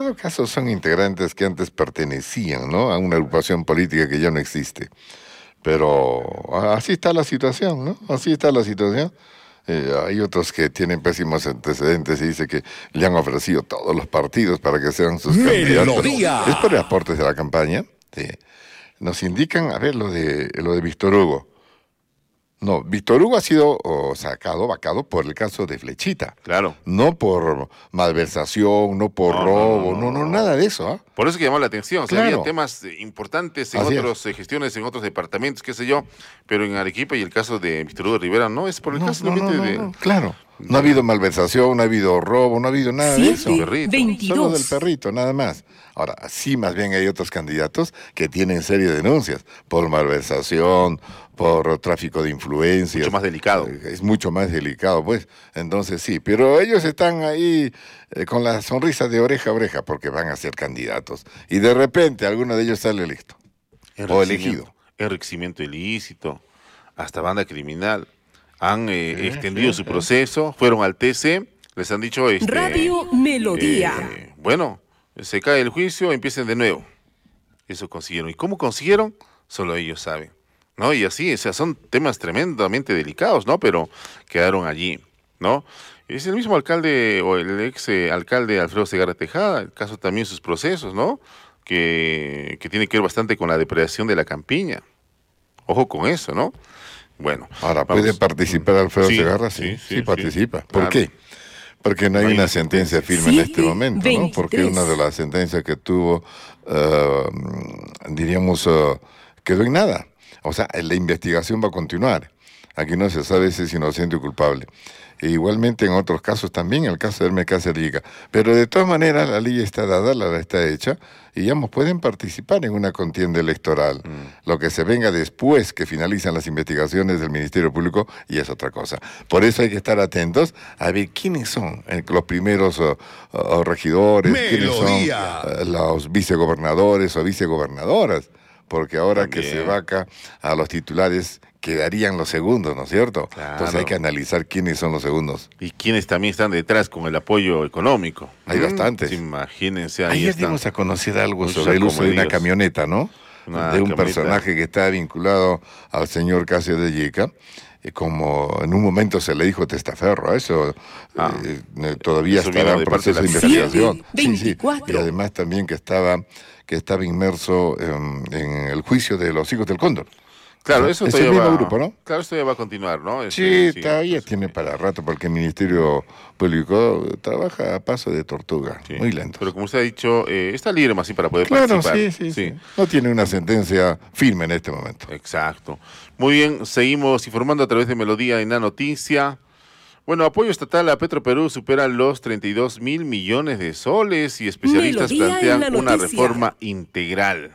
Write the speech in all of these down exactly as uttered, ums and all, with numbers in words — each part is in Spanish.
todo caso son integrantes que antes pertenecían, ¿no?, a una agrupación política que ya no existe. Pero así está la situación, ¿no? Así está la situación. Eh, hay otros que tienen pésimos antecedentes y dice que le han ofrecido todos los partidos para que sean sus candidatos. Es por aportes de la campaña. Sí. Nos indican, a ver, lo de lo de Víctor Hugo. No, Víctor Hugo ha sido oh, sacado, vacado por el caso de Flechita. Claro. No por malversación, no por No, robo, no, no, no, no, no, nada de eso. ¿eh? Por eso que llamó la atención. O sea, Claro. había temas eh, importantes en Así otras eh, gestiones, en otros departamentos, qué sé yo, pero en Arequipa y el caso de Víctor Hugo Rivera no es por el No, caso no, no, simplemente no, de... no, claro. No ha habido malversación, no ha habido robo, no ha habido nada de eso. Perrito. Solo del perrito, nada más. Ahora, sí, más bien hay otros candidatos que tienen serias denuncias por malversación, por tráfico de influencias. Mucho más delicado. Es mucho más delicado, pues. Entonces, sí, pero ellos están ahí eh, con la sonrisa de oreja a oreja porque van a ser candidatos. Y de repente alguno de ellos sale electo o elegido. Enriquecimiento ilícito, hasta banda criminal. Han eh, Sí, extendido sí, su sí. proceso, fueron al T C, les han dicho... Este, Radio Melodía. eh, bueno, se cae el juicio, empiecen de nuevo. Eso consiguieron. ¿Y cómo consiguieron? Solo ellos saben. ¿No? Y así, o sea, son temas tremendamente delicados, ¿no? Pero quedaron allí, ¿no? Es el mismo alcalde o el ex eh, alcalde Alfredo Segarra Tejada, el caso también sus procesos, ¿no? Que, que tiene que ver bastante con la depredación de la campiña. Ojo con eso, ¿no? Bueno. Ahora, vamos. ¿puede participar Alfredo Sí, Segarra? Sí, sí, sí, sí, participa. sí, ¿Por claro. qué? Porque no hay No hay una una sentencia sentencia. firme en este siete momento, ¿no? Porque veintitrés. una de las sentencias que tuvo, eh, diríamos, eh, quedó en nada. O sea, la investigación va a continuar. Aquí no se sabe si es inocente o culpable. E igualmente en otros casos también, el caso de Hermes Cáceres. Pero de todas maneras la ley está dada, la ley está hecha, y digamos, pueden participar en una contienda electoral. Mm. Lo que se venga después que finalizan las investigaciones del Ministerio Público y es otra cosa. Por eso hay que estar atentos a ver quiénes son eh, los primeros uh, uh, regidores, quiénes son uh, los vicegobernadores o vicegobernadoras. Porque ahora También. que se vaca a los titulares quedarían los segundos, ¿no es cierto? Claro. Entonces hay que analizar quiénes son los segundos. Y quiénes también están detrás con el apoyo económico. Hay ¿Mm? bastantes. Imagínense, ahí Ayer están. dimos a conocer algo sobre el uso de una camioneta, ¿no? Una de un camioneta. personaje que está vinculado al señor Casio de Yica. Como en un momento se le dijo testaferro, eso ah, eh, todavía eso estaba en proceso de, de investigación. Sí, sí. Y además también que estaba que estaba inmerso en, en el juicio de los hijos del Cóndor. Claro, eso es todavía el mismo va, grupo, ¿no? Claro, esto ya va a continuar, ¿no? Ese, sí, sí, todavía entonces, tiene sí. para rato, porque el Ministerio Público trabaja a paso de tortuga, sí. muy lento. Pero como usted ha dicho, eh, está libre más así para poder claro, participar. Sí, sí, sí, sí. No tiene una sentencia firme en este momento. Exacto. Muy bien, seguimos informando a través de Melodía en la noticia. Bueno, apoyo estatal a Petroperú supera los treinta y dos mil millones de soles y especialistas Melodía plantean una reforma integral.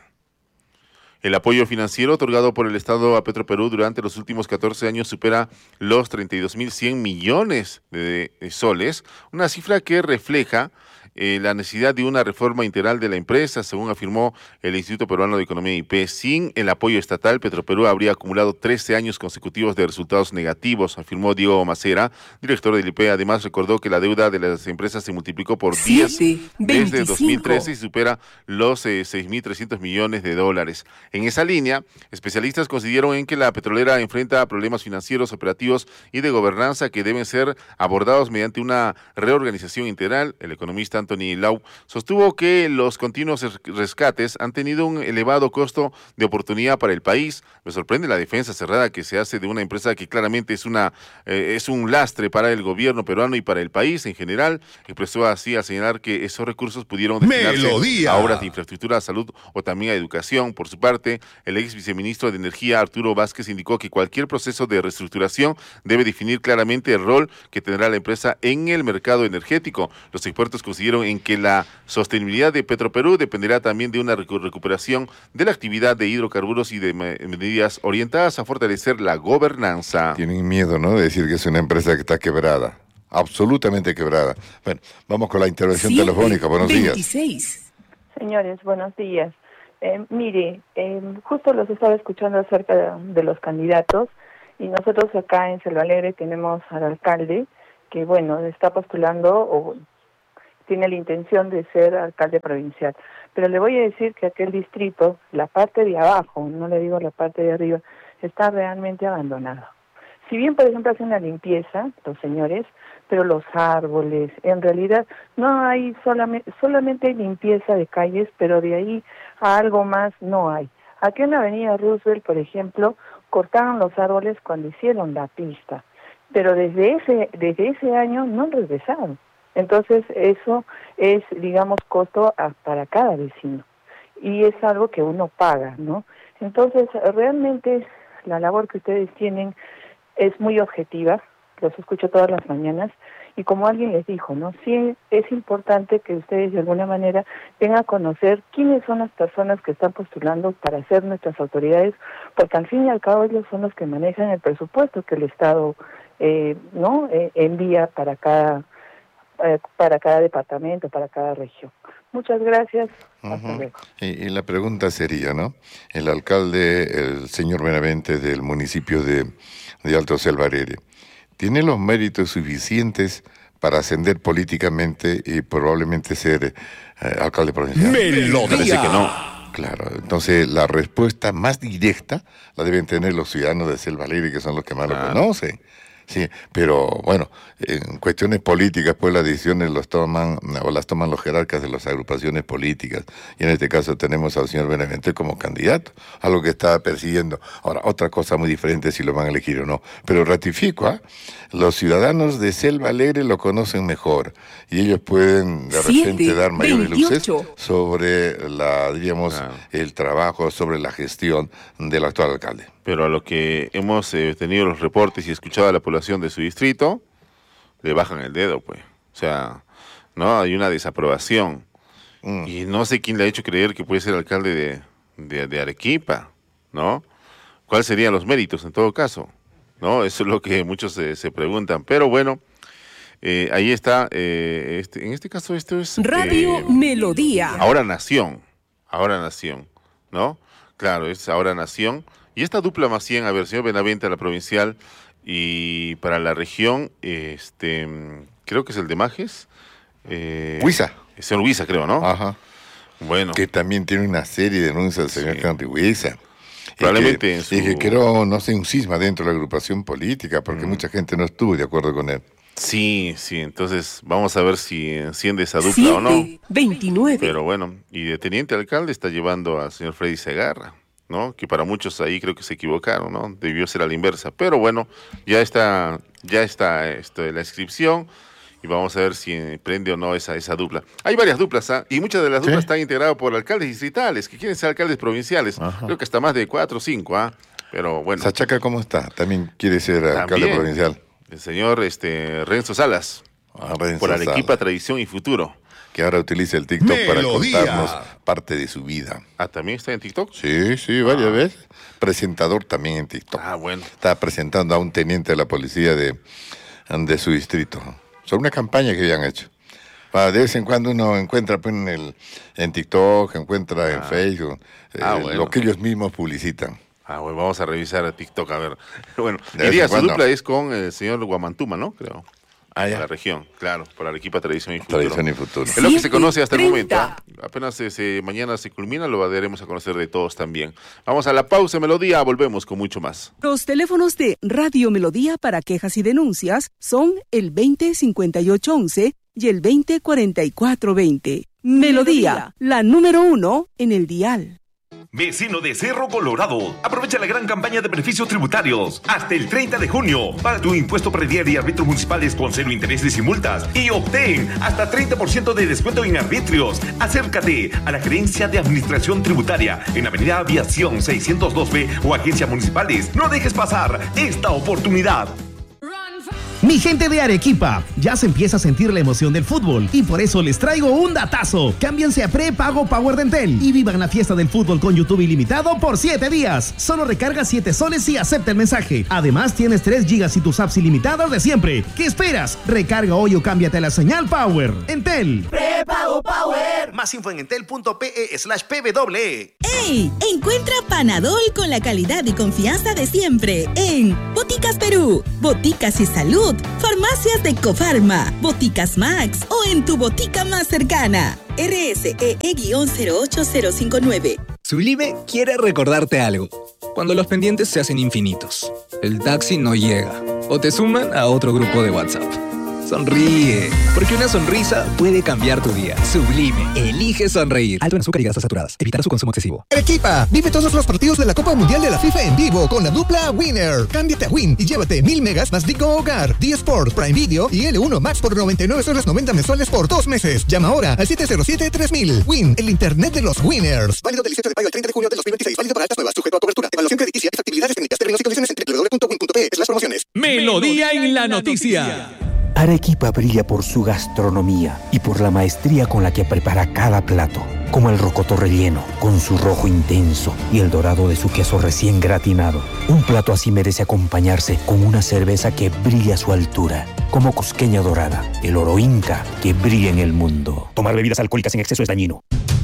El apoyo financiero otorgado por el Estado a Petroperú durante los últimos catorce años supera los treinta y dos mil cien millones de soles, una cifra que refleja eh, la necesidad de una reforma integral de la empresa, según afirmó el Instituto Peruano de Economía I P E. Sin el apoyo estatal, Petroperú habría acumulado trece años consecutivos de resultados negativos, afirmó Diego Macera, director del I P E. Además, recordó que la deuda de las empresas se multiplicó por diez desde dos mil trece y supera los eh, seis mil trescientos millones de dólares. En esa línea, especialistas coincidieron en que la petrolera enfrenta problemas financieros, operativos y de gobernanza que deben ser abordados mediante una reorganización integral. El economista Anthony Lau sostuvo que los continuos rescates han tenido un elevado costo de oportunidad para el país. Me sorprende la defensa cerrada que se hace de una empresa que claramente es una eh, es un lastre para el gobierno peruano y para el país en general. Expresó así al señalar que esos recursos pudieron destinarse Melodía. a obras de infraestructura, salud o también a educación. Por su parte, el ex viceministro de Energía, Arturo Vázquez, indicó que cualquier proceso de reestructuración debe definir claramente el rol que tendrá la empresa en el mercado energético. Los expertos consiguieron en que la sostenibilidad de Petroperú dependerá también de una recuperación de la actividad de hidrocarburos y de medidas orientadas a fortalecer la gobernanza. Tienen miedo, ¿no?, de decir que es una empresa que está quebrada, absolutamente quebrada. Bueno, vamos con la intervención Siete, telefónica. Buenos veintiséis. Días. Señores, buenos días. Eh, mire, eh, justo los estaba escuchando acerca de, de los candidatos y nosotros acá en Selva Alegre tenemos al alcalde que, bueno, está postulando o tiene la intención de ser alcalde provincial. Pero le voy a decir que aquel distrito, la parte de abajo, no le digo la parte de arriba, está realmente abandonado. Si bien, por ejemplo, hacen la limpieza, los señores, pero los árboles, en realidad no hay solamente, solamente hay limpieza de calles, pero de ahí a algo más no hay. Aquí en la avenida Roosevelt, por ejemplo, cortaron los árboles cuando hicieron la pista, pero desde ese, desde ese año no han regresado. Entonces eso es, digamos, costo a, para cada vecino, y es algo que uno paga, ¿no? Entonces, realmente la labor que ustedes tienen es muy objetiva, los escucho todas las mañanas, y como alguien les dijo, ¿no? Sí es importante que ustedes de alguna manera tengan a conocer quiénes son las personas que están postulando para ser nuestras autoridades, porque al fin y al cabo ellos son los que manejan el presupuesto que el Estado eh, no eh, envía para cada eh, para cada departamento, para cada región. Muchas gracias. Hasta Uh-huh. luego. Y, y la pregunta sería, ¿no? El alcalde, el señor Benavente del municipio de, de Alto Selvarere, ¿tiene los méritos suficientes para ascender políticamente y probablemente ser eh, alcalde provincial? Melodía. Parece que no. Claro, entonces la respuesta más directa la deben tener los ciudadanos de Selvarere, que son los que más Claro. lo conocen. Sí, pero bueno, en cuestiones políticas, pues las decisiones los toman o las toman los jerarcas de las agrupaciones políticas. Y en este caso tenemos al señor Benavente como candidato a lo que está persiguiendo. Ahora, otra cosa muy diferente es si lo van a elegir o no. Pero ratifico, ¿ah? Los ciudadanos de Selva Alegre lo conocen mejor y ellos pueden de repente Siete, dar mayores luces veintiocho. sobre la, diríamos, Claro. el trabajo, sobre la gestión del actual alcalde. Pero a lo que hemos eh, tenido los reportes y escuchado a la población de su distrito, le bajan el dedo, pues. O sea, no hay una desaprobación. Mm. Y no sé quién le ha hecho creer que puede ser alcalde de, de, de Arequipa, ¿no? ¿Cuáles serían los méritos en todo caso? ¿No? Eso es lo que muchos se, se preguntan. Pero bueno, eh, ahí está. Eh, este, en este caso, esto es... Radio eh, Melodía. Ahora Nación, Ahora Nación, ¿no? Claro, es Ahora Nación. Y esta dupla más cien, a ver, señor Benavente a la provincial y para la región, este, creo que es el de Majes. Eh, Huiza. El señor Huiza, creo, ¿no? Ajá. Bueno, Que también tiene una serie de denuncias del señor Sí. Henry Huiza. Probablemente Y que, en su- y que creo, no sé, un cisma dentro de la agrupación política, porque Mm. mucha gente no estuvo de acuerdo con él. sí, sí, entonces vamos a ver si enciende esa dupla o no. siete, veintinueve. Pero bueno, y de teniente alcalde está llevando al señor Freddy Segarra, ¿no? Que para muchos ahí creo que se equivocaron, ¿no? Debió ser a la inversa. Pero bueno, ya está, ya está esto de la inscripción y vamos a ver si prende o no esa, esa dupla. Hay varias duplas, ¿ah? Y muchas de las Sí. duplas están integradas por alcaldes distritales que quieren ser alcaldes provinciales. Ajá. Creo que hasta más de cuatro o cinco, ¿ah? Pero bueno, Sachaca, ¿cómo está? También quiere ser alcalde También. provincial. el señor este, Renzo Salas, Ah, Renzo por Arequipa, Sala, Tradición y Futuro. que ahora utiliza el TikTok para Melodía. contarnos parte de su vida. Ah, ¿también está en TikTok? Sí, sí, varias veces. Presentador también en TikTok. Ah, bueno. Está presentando a un teniente de la policía de, de su distrito sobre una campaña que habían hecho. Ah, de vez en cuando uno encuentra pues, en, el, en TikTok, encuentra en Facebook, eh, Ah, bueno. lo que ellos mismos publicitan. Ah, bueno, vamos a revisar a TikTok, a ver. Bueno, De vez diría, en su cuando. dupla es con el señor Guamantuma, ¿no? Creo. Ah, La ya. región, claro, por Arequipa, Tradición y Futuro. Tradición y futuro. Es lo que se conoce hasta el siete momento. treinta. ¿Ah? Apenas se, se- mañana se culmina, lo daremos a conocer de todos también. Vamos a la pausa, Melodía, volvemos con mucho más. Los teléfonos de Radio Melodía para quejas y denuncias son el veinte cincuenta y ocho once y el veinte cuarenta y cuatro veinte. Melodía, la número uno en el dial. Vecino de Cerro Colorado, aprovecha la gran campaña de beneficios tributarios hasta el treinta de junio. Paga tu impuesto predial y árbitros municipales con cero intereses y multas y obtén hasta treinta por ciento de descuento en arbitrios. Acércate a la Gerencia de Administración Tributaria en Avenida Aviación seiscientos dos B o agencias municipales. No dejes pasar esta oportunidad. Mi gente de Arequipa, ya se empieza a sentir la emoción del fútbol y por eso les traigo un datazo. Cámbiense a prepago Power de Entel y vivan la fiesta del fútbol con YouTube ilimitado por siete días. Solo recarga siete soles y acepta el mensaje. Además tienes tres gigas y tus apps ilimitadas de siempre. ¿Qué esperas? Recarga hoy o cámbiate a la señal Power. Entel. Prepago Power. Más info en entel punto pe slash pw. ¡Hey! Encuentra Panadol con la calidad y confianza de siempre en Boticas Perú, Boticas y Salud, Farmacias de Cofarma, Boticas Max o en tu botica más cercana. R S E E cero ocho cero cinco nueve. Sublime quiere recordarte algo. Cuando los pendientes se hacen infinitos, el taxi no llega o te suman a otro grupo de WhatsApp. Sonríe, porque una sonrisa puede cambiar tu día. Sublime, elige sonreír. Alto en azúcar y grasas saturadas. Evitar su consumo excesivo. Arequipa, vive todos los partidos de la Copa Mundial de la FIFA en vivo con la dupla Winner. Cámbiate a Win y llévate mil megas más Digo Hogar, D Sport, Prime Video y L uno Max por noventa y nueve soles noventa mensuales por dos meses. Llama ahora al siete cero siete tres mil. Win, el internet de los winners. Válido del dieciocho de mayo al treinta de junio de dos mil veintiséis. Válido para altas nuevas. Sujeto a cobertura. Evaluación crediticia y factibilidades técnicas. Términos y condiciones en doble u doble u doble u punto win punto pe slash promociones. Melodía en la noticia. Arequipa brilla por su gastronomía y por la maestría con la que prepara cada plato, como el rocoto relleno, con su rojo intenso y el dorado de su queso recién gratinado. Un plato así merece acompañarse con una cerveza que brilla a su altura, como Cusqueña Dorada, el oro inca que brilla en el mundo. Tomar bebidas alcohólicas en exceso es dañino.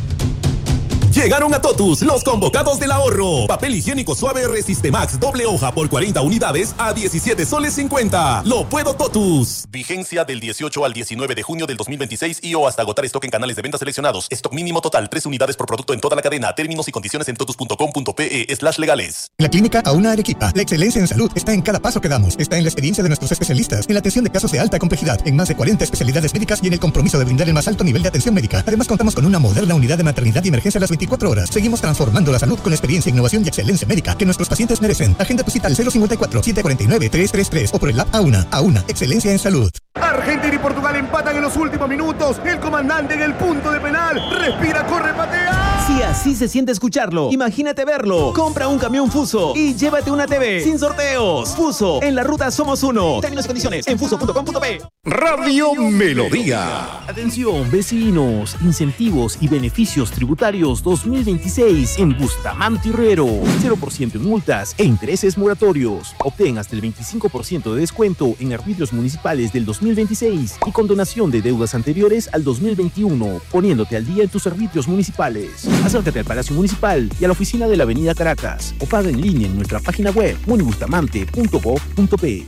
Llegaron a Totus, los convocados del ahorro. Papel higiénico suave Resistemax, doble hoja por cuarenta unidades a diecisiete soles cincuenta. Lo puedo Totus. Vigencia del dieciocho al diecinueve de junio del dos mil veintiséis y o hasta agotar stock en canales de venta seleccionados. Stock mínimo total, tres unidades por producto en toda la cadena. Términos y condiciones en totus punto com punto pe slash legales. La clínica Auna Arequipa. La excelencia en salud está en cada paso que damos. Está en la experiencia de nuestros especialistas, en la atención de casos de alta complejidad, en más de cuarenta especialidades médicas y en el compromiso de brindar el más alto nivel de atención médica. Además, contamos con una moderna unidad de maternidad y emergencia a las veinticuatro horas. Seguimos transformando la salud con experiencia, innovación y excelencia médica que nuestros pacientes merecen. Agenda tu cita al cero cincuenta y cuatro, setecientos cuarenta y nueve, trescientos treinta y tres o por el app Auna. Auna, excelencia en salud. Argentina y Portugal empatan en los últimos minutos. El comandante en el punto de penal. Respira, corre, patea. Si así se siente escucharlo, imagínate verlo. Compra un camión Fuso y llévate una T V sin sorteos. Fuso, en la ruta somos uno. Términos y condiciones en fuso punto com punto pe. Radio Melodía. Atención, vecinos. Incentivos y beneficios tributarios dos mil veintiséis en Bustamante Herrero. cero por ciento en multas e intereses moratorios. Obtén hasta el veinticinco por ciento de descuento en arbitrios municipales del dos mil veintiséis y condonación de deudas anteriores al dos mil veintiuno, poniéndote al día en tus arbitrios municipales. Acércate al Palacio Municipal y a la oficina de la Avenida Caracas o paga en línea en nuestra página web munibustamante punto gob punto pe.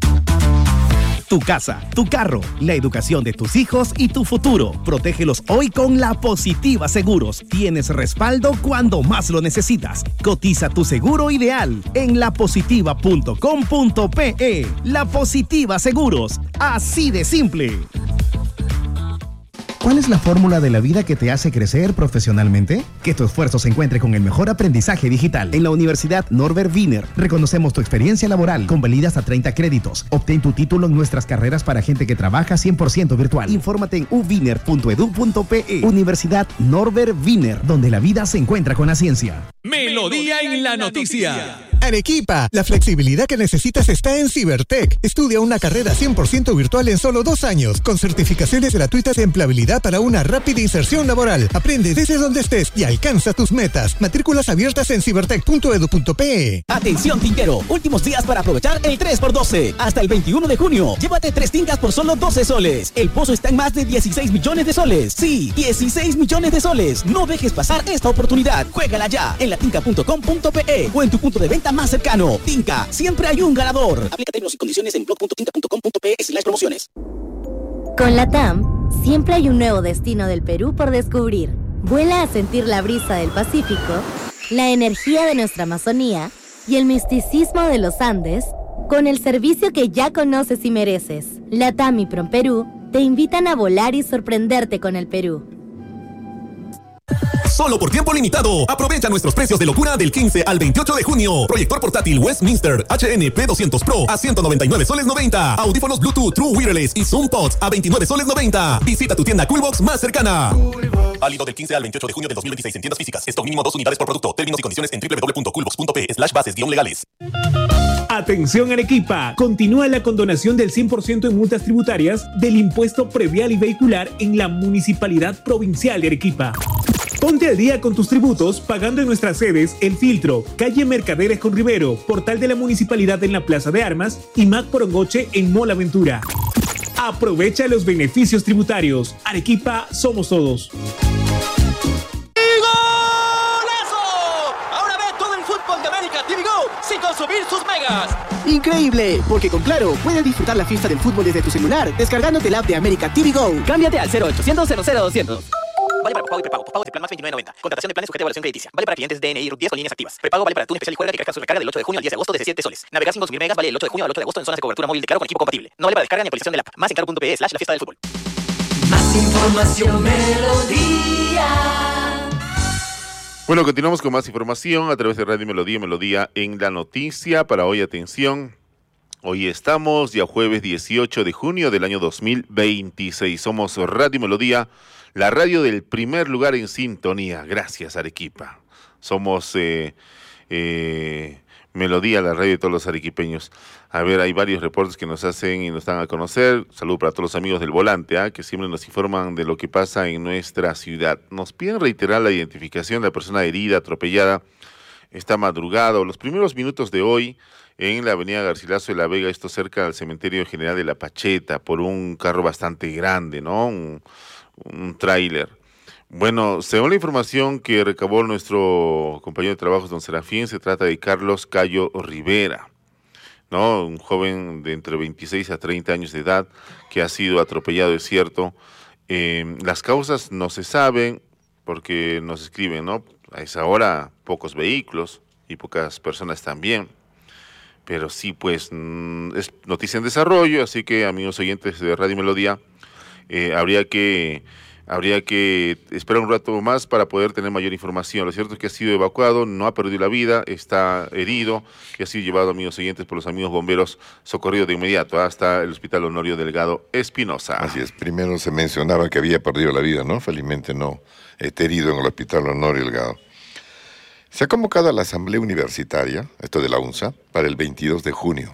Tu casa, tu carro, la educación de tus hijos y tu futuro. Protégelos hoy con La Positiva Seguros. Tienes respaldo cuando más lo necesitas. Cotiza tu seguro ideal en la positiva punto com punto pe. La Positiva Seguros. Así de simple. ¿Cuál es la fórmula de la vida que te hace crecer profesionalmente? Que tu esfuerzo se encuentre con el mejor aprendizaje digital. En la Universidad Norbert Wiener reconocemos tu experiencia laboral con validas a treinta créditos. Obtén tu título en nuestras carreras para gente que trabaja cien por ciento virtual. Infórmate en u wiener punto edu punto pe. Universidad Norbert Wiener, donde la vida se encuentra con la ciencia. Melodía en la noticia. Arequipa, la flexibilidad que necesitas está en Cibertech. Estudia una carrera cien por ciento virtual en solo dos años, con certificaciones gratuitas de empleabilidad para una rápida inserción laboral. Aprende desde donde estés y alcanza tus metas. Matrículas abiertas en cibertech punto edu punto pe. Atención tinquero, últimos días para aprovechar el tres por doce. Hasta el veintiuno de junio, llévate tres tingas por solo doce soles. El pozo está en más de dieciséis millones de soles. Sí, dieciséis millones de soles. No dejes pasar esta oportunidad. Juégala ya en latinca punto com punto pe o en tu punto de venta más cercano. Tinca, siempre hay un ganador. Aplica términos y condiciones en blog punto tinca punto com punto pe slash promociones. Con LATAM, siempre hay un nuevo destino del Perú por descubrir. Vuela a sentir la brisa del Pacífico, la energía de nuestra Amazonía y el misticismo de los Andes con el servicio que ya conoces y mereces. LATAM y PromPerú te invitan a volar y sorprenderte con el Perú. Solo por tiempo limitado. Aprovecha nuestros precios de locura del quince al veintiocho de junio. Proyector portátil Westminster H N P doscientos Pro a ciento noventa y nueve soles noventa. Audífonos Bluetooth True Wireless y Zoom Pods a veintinueve soles noventa. Visita tu tienda Coolbox más cercana. Válido del quince al veintiocho de junio de dos mil veintiséis en tiendas físicas. Stock mínimo dos unidades por producto. Términos y condiciones en doble u doble u doble u punto coolbox punto pe slash bases guión legales. Atención Arequipa, continúa la condonación del cien por ciento en multas tributarias del impuesto predial y vehicular en la Municipalidad Provincial de Arequipa. Ponte al día con tus tributos pagando en nuestras sedes El Filtro, calle Mercaderes con Rivero, portal de la Municipalidad en la Plaza de Armas y Mac Porongoche en Mall Aventura. Aprovecha los beneficios tributarios. Arequipa, somos todos. sin consumir sus megas. ¡Increíble! Porque con Claro puedes disfrutar la fiesta del fútbol desde tu celular, descargándote la app de América T V Go. Cámbiate al cero ochocientos cero cero doscientos. Vale para pago y prepago. Pago de plan más veintinueve noventa. Contratación de planes sujeta a evaluación crediticia. Vale para clientes D N I y R U T diez con líneas activas. Prepago vale para Tune Especial y Juega que carga su recarga del ocho de junio al diez de agosto de diecisiete soles. Navegar sin consumir megas vale del ocho de junio al ocho de agosto en zonas de cobertura móvil de Claro con equipo compatible. No vale para descarga ni actualización de la app. Más en claro punto pe slash la fiesta del fútbol. Más información, Melodía. Bueno, continuamos con más información a través de Radio Melodía, Melodía en la noticia. Para hoy, atención, hoy estamos ya jueves dieciocho de junio del año dos mil veintiséis. Somos Radio Melodía, la radio del primer lugar en sintonía. Gracias, Arequipa. Somos eh, eh, Melodía, la radio de todos los arequipeños. A ver, hay varios reportes que nos hacen y nos dan a conocer. Salud para todos los amigos del volante, ¿eh? que siempre nos informan de lo que pasa en nuestra ciudad. Nos piden reiterar la identificación de la persona herida, atropellada esta madrugada o los primeros minutos de hoy en la avenida Garcilaso de la Vega, esto cerca del cementerio general de La Pacheta, por un carro bastante grande, ¿no? Un, un tráiler. Bueno, según la información que recabó nuestro compañero de trabajo, don Serafín, se trata de Carlos Cayo Rivera, ¿no? Un joven de entre veintiséis a treinta años de edad que ha sido atropellado, es cierto. Eh, las causas no se saben porque nos escriben, ¿no? A esa hora pocos vehículos y pocas personas también. Pero sí, pues, mmm, es noticia en desarrollo, así que, amigos oyentes de Radio Melodía, eh, habría que... Habría que esperar un rato más para poder tener mayor información. Lo cierto es que ha sido evacuado, no ha perdido la vida, está herido y ha sido llevado, amigos oyentes, por los amigos bomberos, socorrido de inmediato hasta el Hospital Honorio Delgado Espinosa. Así es, primero se mencionaba que había perdido la vida, ¿no? Felizmente no, está herido en el Hospital Honorio Delgado. Se ha convocado a la Asamblea Universitaria, esto de la UNSA, para el veintidós de junio.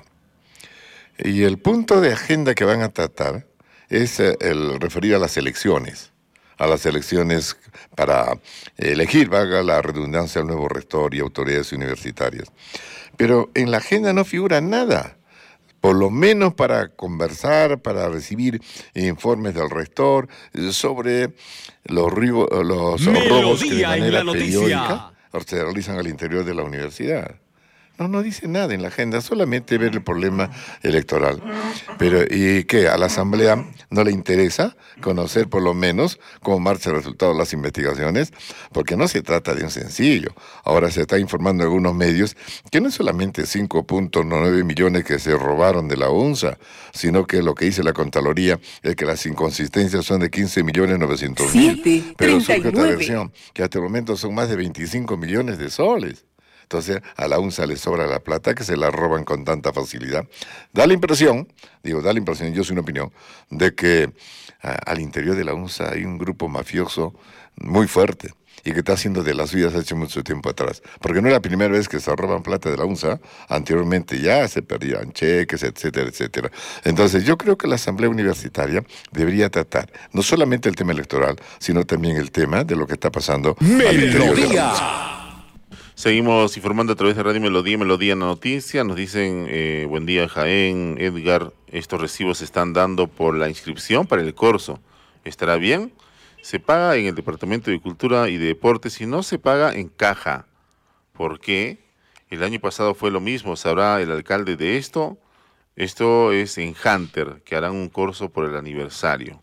Y el punto de agenda que van a tratar es el referido a las elecciones. a las elecciones para elegir, valga la redundancia, al nuevo rector y autoridades universitarias. Pero en la agenda no figura nada, por lo menos para conversar, para recibir informes del rector sobre los, ribo, los robos que de manera periódica se realizan al interior de la universidad. No, no dice nada en la agenda, solamente ver el problema electoral. Pero, ¿y qué? ¿A la Asamblea no le interesa conocer por lo menos cómo marcha el resultado de las investigaciones? Porque no se trata de un sencillo. Ahora se está informando en algunos medios que no es solamente cinco punto nueve millones que se robaron de la UNSA, sino que lo que dice la Contraloría es que las inconsistencias son de quince millones novecientos mil. Pero surge otra versión, que hasta el momento son más de veinticinco millones de soles. Entonces, a la UNSA le sobra la plata, que se la roban con tanta facilidad. Da la impresión, digo, da la impresión, yo soy una opinión, de que a, al interior de la UNSA hay un grupo mafioso muy fuerte y que está haciendo de las suyas hace mucho tiempo atrás. Porque no es la primera vez que se roban plata de la UNSA, anteriormente ya se perdían cheques, etcétera, etcétera. Entonces, yo creo que la Asamblea Universitaria debería tratar no solamente el tema electoral, sino también el tema de lo que está pasando al interior de la UNSA. Seguimos informando a través de Radio Melodía, Melodía en la noticia. Nos dicen, eh, buen día Jaén, Edgar, estos recibos se están dando por la inscripción para el curso. ¿Estará bien? Se paga en el Departamento de Cultura y de Deportes y no se paga en caja. ¿Por qué? El año pasado fue lo mismo, ¿sabrá el alcalde de esto? Esto es en Hunter, que harán un curso por el aniversario.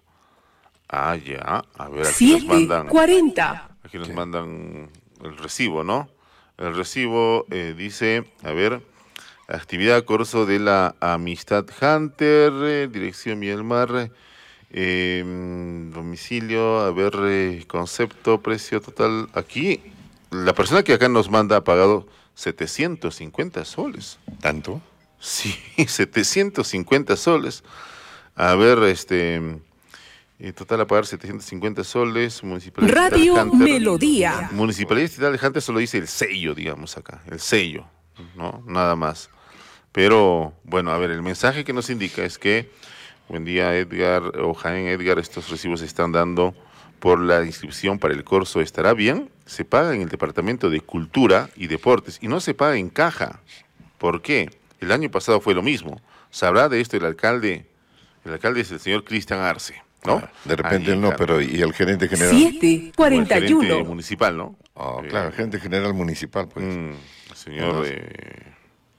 Ah, ya, a ver, aquí nos mandan... cuarenta. Aquí nos mandan el recibo, ¿no? El recibo eh, dice, a ver, actividad curso de la Amistad Hunter, eh, dirección Mielmar, eh, domicilio, a ver, eh, concepto, precio total. Aquí, la persona que acá nos manda ha pagado setecientos cincuenta soles. ¿Tanto? Sí, setecientos cincuenta soles. A ver, este... Eh, total a pagar setecientos cincuenta soles. Municipalidad Radio Hunter. Melodía. Municipalidad Estatal de Hunter solo dice el sello, digamos acá. El sello, ¿no? Nada más. Pero, bueno, a ver, el mensaje que nos indica es que, buen día Edgar, o Jaén Edgar, estos recibos se están dando por la inscripción para el curso. ¿Estará bien? Se paga en el Departamento de Cultura y Deportes y no se paga en caja. ¿Por qué? El año pasado fue lo mismo. ¿Sabrá de esto el alcalde? El alcalde es el señor Cristian Arce, ¿no? Ah, de repente él no, pero ¿y el gerente general? siete cuarenta y uno. Municipal, ¿no? Oh, claro, el gerente general municipal, pues. Mm, señor, no, eh,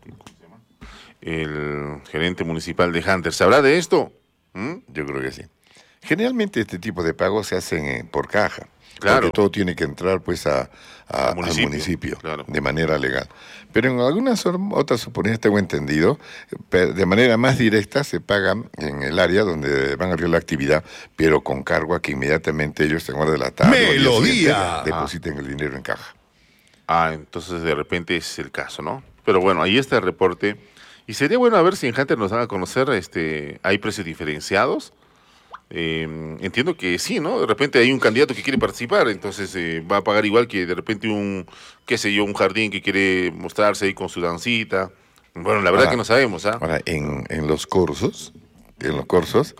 el gerente municipal de Hunter. ¿Sabrá de esto? ¿Mm? Yo creo que sí. Generalmente este tipo de pagos se hacen eh, por caja. Claro. Porque todo tiene que entrar pues a, a, municipio, al municipio claro. de manera legal. Pero en algunas otras oportunidades tengo entendido, de manera más directa se pagan en el área donde van a realizar la actividad, pero con cargo a que inmediatamente ellos tengan hora de la tarde Melodía. depositen el dinero en caja. Ah, entonces de repente es el caso, ¿no? Pero bueno, ahí está el reporte. Y sería bueno a ver si en Hunter nos dan a conocer, este, ¿hay precios diferenciados? Eh, entiendo que sí, ¿no? De repente hay un candidato que quiere participar, entonces eh, va a pagar igual que de repente un, qué sé yo, un jardín que quiere mostrarse ahí con su dancita. Bueno, la verdad ahora, que no sabemos, ¿ah? Ahora, en, en los cursos, en los cursos,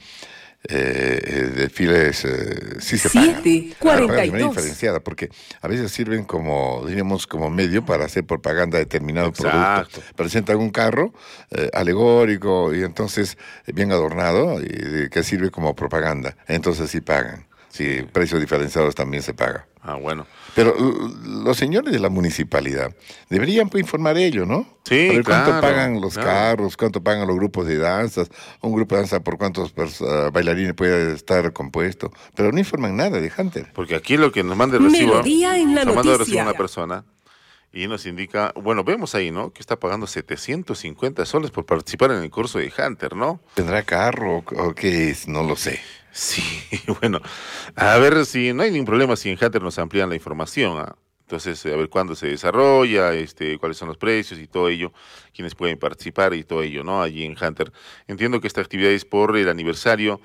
eh, eh, desfiles eh, sí se pagan. siete cuarenta y dos. Claro, pagan de manera diferenciada, porque a veces sirven como, diríamos, como medio para hacer propaganda de determinado Exacto. producto. Presentan un carro eh, alegórico y entonces eh, bien adornado, y, y que sirve como propaganda. Entonces sí pagan. Sí, precios diferenciados también se paga. Ah, bueno. Pero uh, los señores de la municipalidad deberían pues, informar ello, ¿no? Sí, a ver claro, cuánto pagan los claro. carros, cuánto pagan los grupos de danzas, un grupo de danza por cuántos uh, bailarines puede estar compuesto, pero no informan nada de Hunter. Porque aquí lo que nos manda el recibo, Melodía en la nos manda el noticia. recibo una persona y nos indica, bueno, vemos ahí, ¿no? Que está pagando setecientos cincuenta soles por participar en el curso de Hunter, ¿no? ¿Tendrá carro o qué es? No lo sé. Sí, bueno, a ver si no hay ningún problema si en Hunter nos amplían la información, ¿ah? Entonces, a ver cuándo se desarrolla, este, cuáles son los precios y todo ello, quiénes pueden participar y todo ello, ¿no? Allí en Hunter. Entiendo que esta actividad es por el aniversario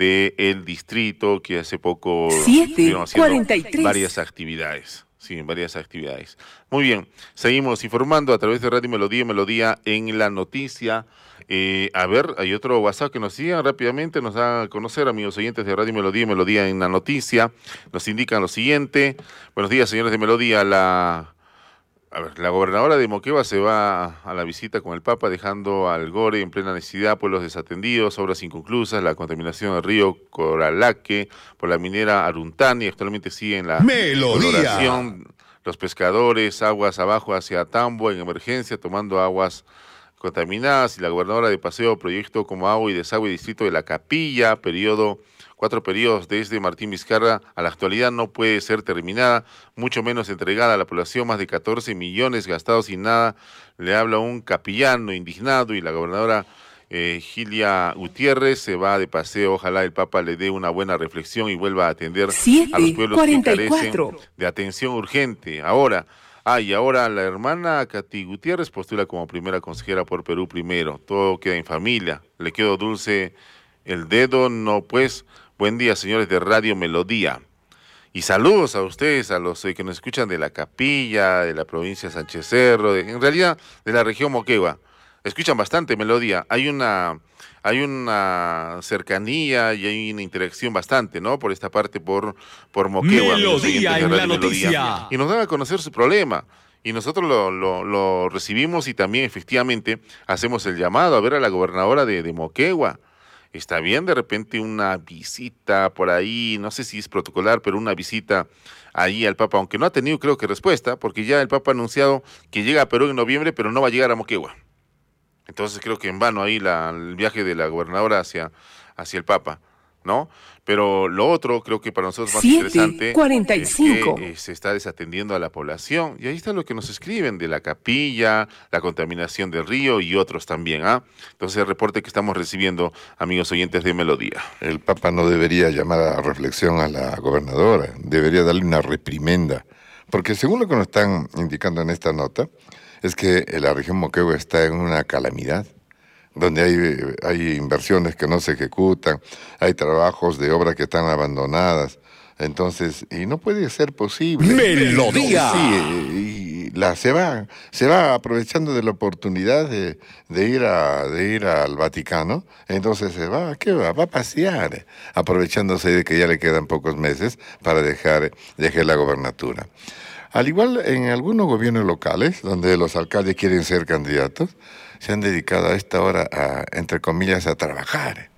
del distrito, que hace poco estuvieron haciendo cuarenta y tres. varias actividades. Sí, varias actividades. Muy bien, seguimos informando a través de Radio Melodía, Melodía en la noticia. Eh, a ver, hay otro WhatsApp que nos siga rápidamente, nos da a conocer, amigos oyentes de Radio Melodía, Melodía en la noticia. Nos indican lo siguiente. Buenos días, señores de Melodía. La, a ver, la gobernadora de Moquegua se va a la visita con el Papa, dejando al Gore en plena necesidad, pueblos desatendidos, obras inconclusas, la contaminación del río Coralaque por la minera Aruntani. Actualmente sigue en la Melodía. coloración los pescadores, aguas abajo hacia Tambo en emergencia, tomando aguas contaminadas, y la gobernadora de Paseo, proyecto como agua y desagüe distrito de La Capilla, periodo, cuatro periodos desde Martín Vizcarra a la actualidad no puede ser terminada, mucho menos entregada a la población, más de catorce millones gastados sin nada. Le habla un capillano indignado y la gobernadora eh, Gilia Gutiérrez se va de paseo. Ojalá el Papa le dé una buena reflexión y vuelva a atender a los pueblos que carecen de atención urgente. Ahora, Ah, y ahora la hermana Katy Gutiérrez postula como primera consejera por Perú Primero. Todo queda en familia. Le quedó dulce el dedo, no pues. Buen día, señores de Radio Melodía. Y saludos a ustedes, a los eh, que nos escuchan de La Capilla, de la provincia de Sánchez Cerro, de, en realidad de la región Moquegua. Escuchan bastante Melodía. Hay una... Hay una cercanía y hay una interacción bastante, ¿no? Por esta parte, por, por Moquegua. Melodía en la noticia. Y nos dan a conocer su problema. Y nosotros lo, lo, lo recibimos y también efectivamente hacemos el llamado a ver a la gobernadora de, de Moquegua. Está bien de repente una visita por ahí, no sé si es protocolar, pero una visita ahí al Papa, aunque no ha tenido creo que respuesta, porque ya el Papa ha anunciado que llega a Perú en noviembre, pero no va a llegar a Moquegua. Entonces creo que en vano ahí la, el viaje de la gobernadora hacia, hacia el Papa, ¿no? Pero lo otro, creo que para nosotros más interesante cuarenta y cinco. es que eh, se está desatendiendo a la población. Y ahí está lo que nos escriben de La Capilla, la contaminación del río y otros también, ¿ah? Entonces el reporte que estamos recibiendo, amigos oyentes de Melodía. El Papa no debería llamar a reflexión a la gobernadora, debería darle una reprimenda. Porque según lo que nos están indicando en esta nota, es que la región Moquegua está en una calamidad, donde hay, hay inversiones que no se ejecutan, hay trabajos de obra que están abandonadas, entonces, y no puede ser posible. ¡Melodía! Sí, y la, se va, se va aprovechando de la oportunidad de, de ir a, de ir al Vaticano, entonces se va, ¿qué va? Va a pasear, aprovechándose de que ya le quedan pocos meses para dejar, dejar la gobernatura. Al igual en algunos gobiernos locales, donde los alcaldes quieren ser candidatos, se han dedicado a esta hora a, entre comillas, a trabajar.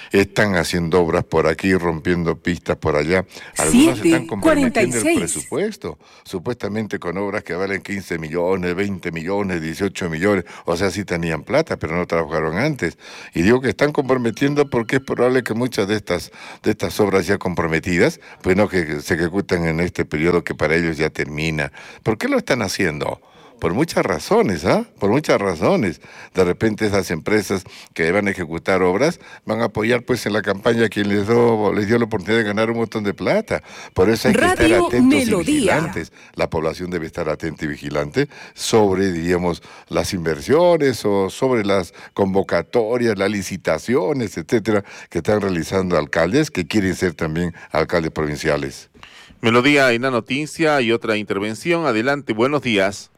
están haciendo obras por aquí, rompiendo pistas por allá. Algunos Siete, están comprometiendo cuarenta y el seis. presupuesto, supuestamente con obras que valen quince millones, veinte millones, dieciocho millones, o sea, sí tenían plata, pero no trabajaron antes. Y digo que están comprometiendo porque es probable que muchas de estas, de estas obras ya comprometidas, pues no que se ejecuten en este periodo que para ellos ya termina. ¿Por qué lo están haciendo? Por muchas razones, ¿ah? Por muchas razones. De repente esas empresas que van a ejecutar obras van a apoyar pues en la campaña a quien les dio, les dio la oportunidad de ganar un montón de plata. Por eso hay que estar Radio atentos Melodía. y vigilantes. La población debe estar atenta y vigilante sobre, diríamos, las inversiones o sobre las convocatorias, las licitaciones, etcétera, que están realizando alcaldes que quieren ser también alcaldes provinciales. Melodía en la noticia y otra intervención. Adelante, buenos días.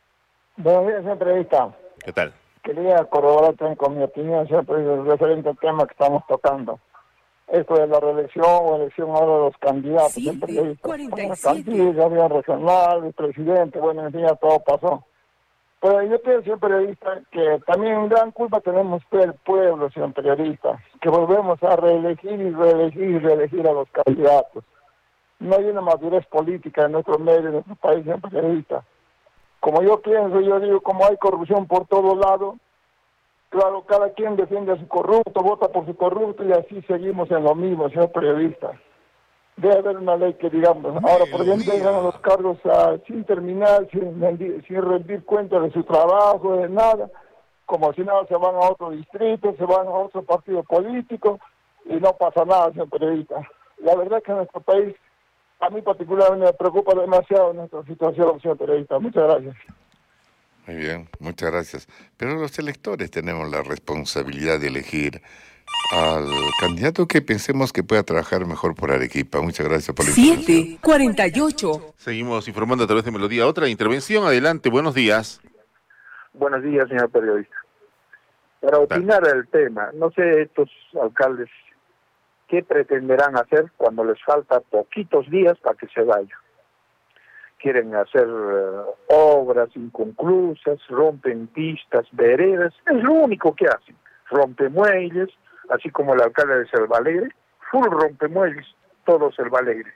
Buenos días, señor periodista. ¿Qué tal? Quería corroborar también con mi opinión, señor periodista, referente al tema que estamos tocando. Esto de la reelección o elección ahora de los candidatos, señor periodista. Bueno, Canciller, avión regional, el presidente, bueno, en fin, ya todo pasó. Pero yo creo, señor periodista, que también gran culpa tenemos el pueblo, señor periodista, que volvemos a reelegir y reelegir y reelegir a los candidatos. No hay una madurez política en nuestro medio, en nuestro país, señor periodista. Como yo pienso, yo digo, como hay corrupción por todos lados, claro, cada quien defiende a su corrupto, vota por su corrupto y así seguimos en lo mismo, señor periodista. Debe haber una ley que digamos, ahora por ejemplo, llegan a los cargos a, sin terminar, sin, rendir, sin rendir cuenta de su trabajo, de nada, como si nada se van a otro distrito, se van a otro partido político y no pasa nada, señor periodista. La verdad es que en nuestro país, a mí particularmente me preocupa demasiado nuestra situación, señor periodista. Muchas gracias. Muy bien, muchas gracias. Pero los electores tenemos la responsabilidad de elegir al candidato que pensemos que pueda trabajar mejor por Arequipa. Muchas gracias por la información. siete, cuarenta y ocho. Seguimos informando a través de Melodía. Otra intervención, adelante, buenos días. Buenos días, señor periodista. Para opinar del tema, no sé estos alcaldes qué pretenderán hacer cuando les falta poquitos días para que se vayan. Quieren hacer uh, obras inconclusas, rompen pistas, veredas, es lo único que hacen. Rompemuelles, así como el alcalde de Selvalegre, full rompemuelles, todo Selvalegre.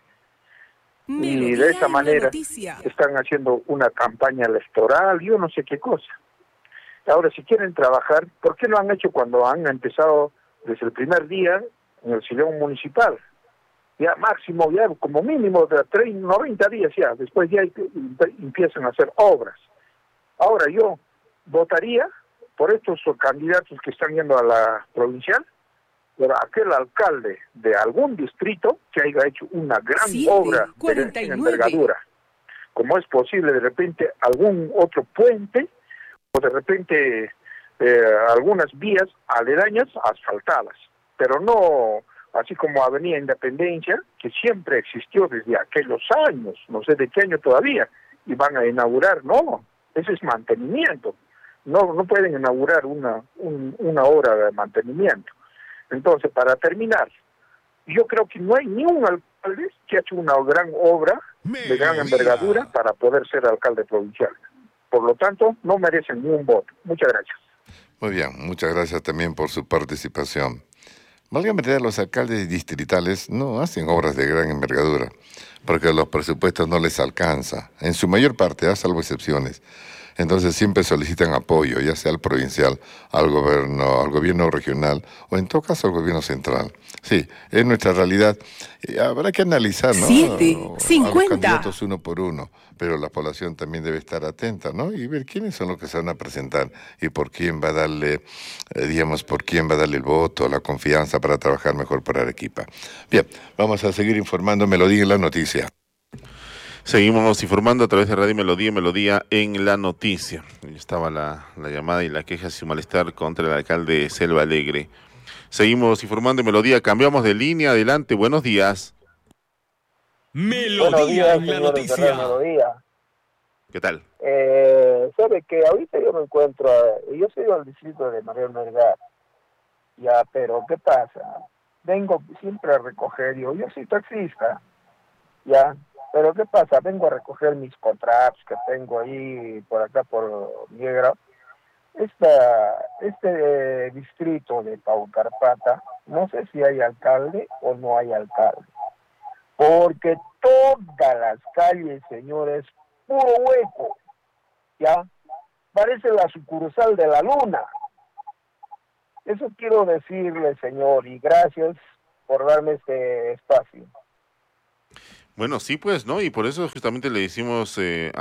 Y de esa manera están haciendo una campaña electoral, yo no sé qué cosa. Ahora, si quieren trabajar, ¿por qué lo han hecho cuando han empezado desde el primer día en el sillón municipal? Ya máximo, ya como mínimo de treinta, noventa días ya, después ya empiezan a hacer obras. Ahora yo votaría por estos candidatos que están yendo a la provincial, por aquel alcalde de algún distrito que haya hecho una gran Siete, obra de envergadura. Como es posible de repente algún otro puente o de repente eh, algunas vías aledañas asfaltadas, pero no así como Avenida Independencia, que siempre existió desde aquellos años, no sé de qué año todavía, y van a inaugurar, no, ese es mantenimiento, no no pueden inaugurar una, un, una obra de mantenimiento. Entonces, para terminar, yo creo que no hay ni un alcalde que ha hecho una gran obra de gran envergadura para poder ser alcalde provincial. Por lo tanto, no merecen ni un voto. Muchas gracias. Muy bien, muchas gracias también por su participación. Válgame, los alcaldes distritales no hacen obras de gran envergadura, porque los presupuestos no les alcanza, en su mayor parte, ¿eh? Salvo excepciones. Entonces siempre solicitan apoyo, ya sea al provincial, al gobierno, al gobierno regional o en todo caso al gobierno central. Sí, es nuestra realidad. Y habrá que analizar, ¿no? Siete, a, a cincuenta. los candidatos uno por uno, pero la población también debe estar atenta, ¿no? Y ver quiénes son los que se van a presentar y por quién va a darle, eh, digamos, por quién va a darle el voto, la confianza para trabajar mejor para Arequipa. Bien, vamos a seguir informando Melodía en la noticia. Seguimos informando a través de Radio Melodía y Melodía en la noticia. Ahí estaba la, la llamada y la queja y su malestar contra el alcalde de Selvalegre. Seguimos informando en Melodía, cambiamos de línea, adelante, buenos días. Melodía días, en la noticia. Melodía. ¿Qué tal? Eh, sabe que ahorita yo me encuentro, yo soy del distrito de María Melgar, ya, pero ¿qué pasa? Vengo siempre a recoger, yo, yo soy taxista, ya. Pero ¿qué pasa? Vengo a recoger mis contratos que tengo ahí por acá por Viegra esta, este distrito de Paucarpata, no sé si hay alcalde o no hay alcalde, porque todas las calles, señores, puro hueco, ¿ya? Parece la sucursal de la luna. Eso quiero decirle, señor, y gracias por darme este espacio. Bueno, sí, pues, ¿no? Y por eso justamente le hicimos eh,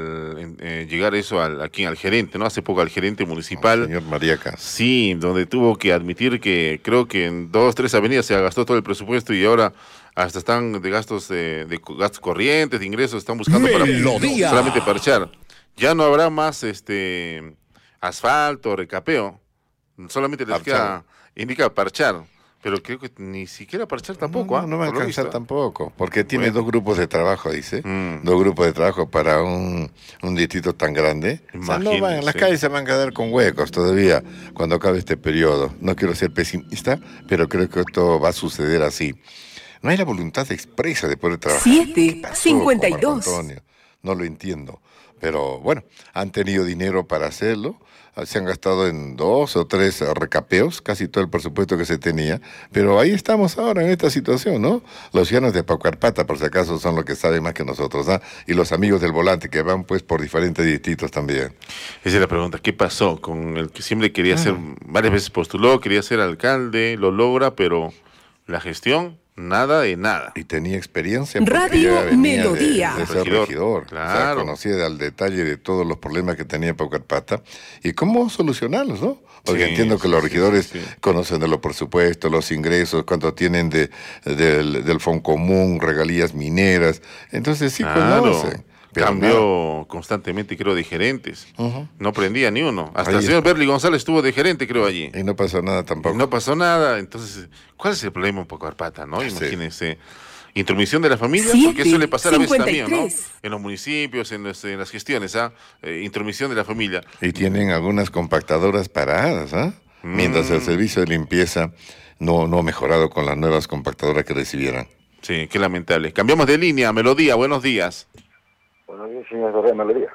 al eh, llegar eso al, aquí al gerente, ¿no? Hace poco al gerente municipal. El señor Mariaca. Sí, donde tuvo que admitir que creo que en dos, tres avenidas se gastó todo el presupuesto y ahora hasta están de gastos de, de gastos corrientes, de ingresos, están buscando Melodía. para solamente parchar. Ya no habrá más este asfalto, recapeo. Solamente les queda, indica parchar. Pero creo que ni siquiera parchar tampoco. No, no, no va a alcanzar tampoco, porque tiene Bueno. dos grupos de trabajo, dice. Mm. Dos grupos de trabajo para un, un distrito tan grande. O sea, no van, Imagínense. las calles se van a quedar con huecos todavía cuando acabe este periodo. No quiero ser pesimista, pero creo que esto va a suceder así. No hay la voluntad expresa de poder trabajar. siete ¿Qué pasó cincuenta y con Marco dos. Antonio? No lo entiendo. Pero bueno, han tenido dinero para hacerlo. Se han gastado en dos o tres recapeos, casi todo el presupuesto que se tenía, pero ahí estamos ahora en esta situación, ¿no? Los ciudadanos de Paucarpata, por si acaso, son los que saben más que nosotros, ¿ah? Y los amigos del volante, que van pues por diferentes distritos también. Esa es la pregunta, ¿qué pasó con el que siempre quería ser, varias veces postuló, quería ser alcalde, lo logra, pero la gestión, nada de nada? Y tenía experiencia porque Radio ya venía Melodía. de, de ser Regidor, regidor. claro. O sea, conocía al detalle de todos los problemas que tenía Paucarpata y cómo solucionarlos, ¿no? Porque Sí, entiendo que sí, los sí, regidores sí, sí. conocen de los presupuestos, los ingresos, cuánto tienen de, del, del fondo común, regalías mineras. Entonces sí Claro. conocen. Pero Cambió constantemente, creo, de gerentes. Ujú. No prendía ni uno. Hasta Ahí el señor está. Berly González estuvo de gerente, creo, allí. Y no pasó nada tampoco. No pasó nada. Entonces, ¿cuál es el problema en Paucarpata, no? Imagínense. Intromisión de la familia, Siete, porque suele pasar a veces también, ¿no? cincuenta y tres. En los municipios, en, los- en las gestiones, ¿ah? Eh, intromisión de la familia. Y tienen algunas compactadoras paradas, ¿ah? Mm. Mientras el servicio de limpieza no, no ha mejorado con las nuevas compactadoras que recibieran. Sí, qué lamentable. Cambiamos de línea. Melodía, buenos días. Buenos días, señor Correa Melodía.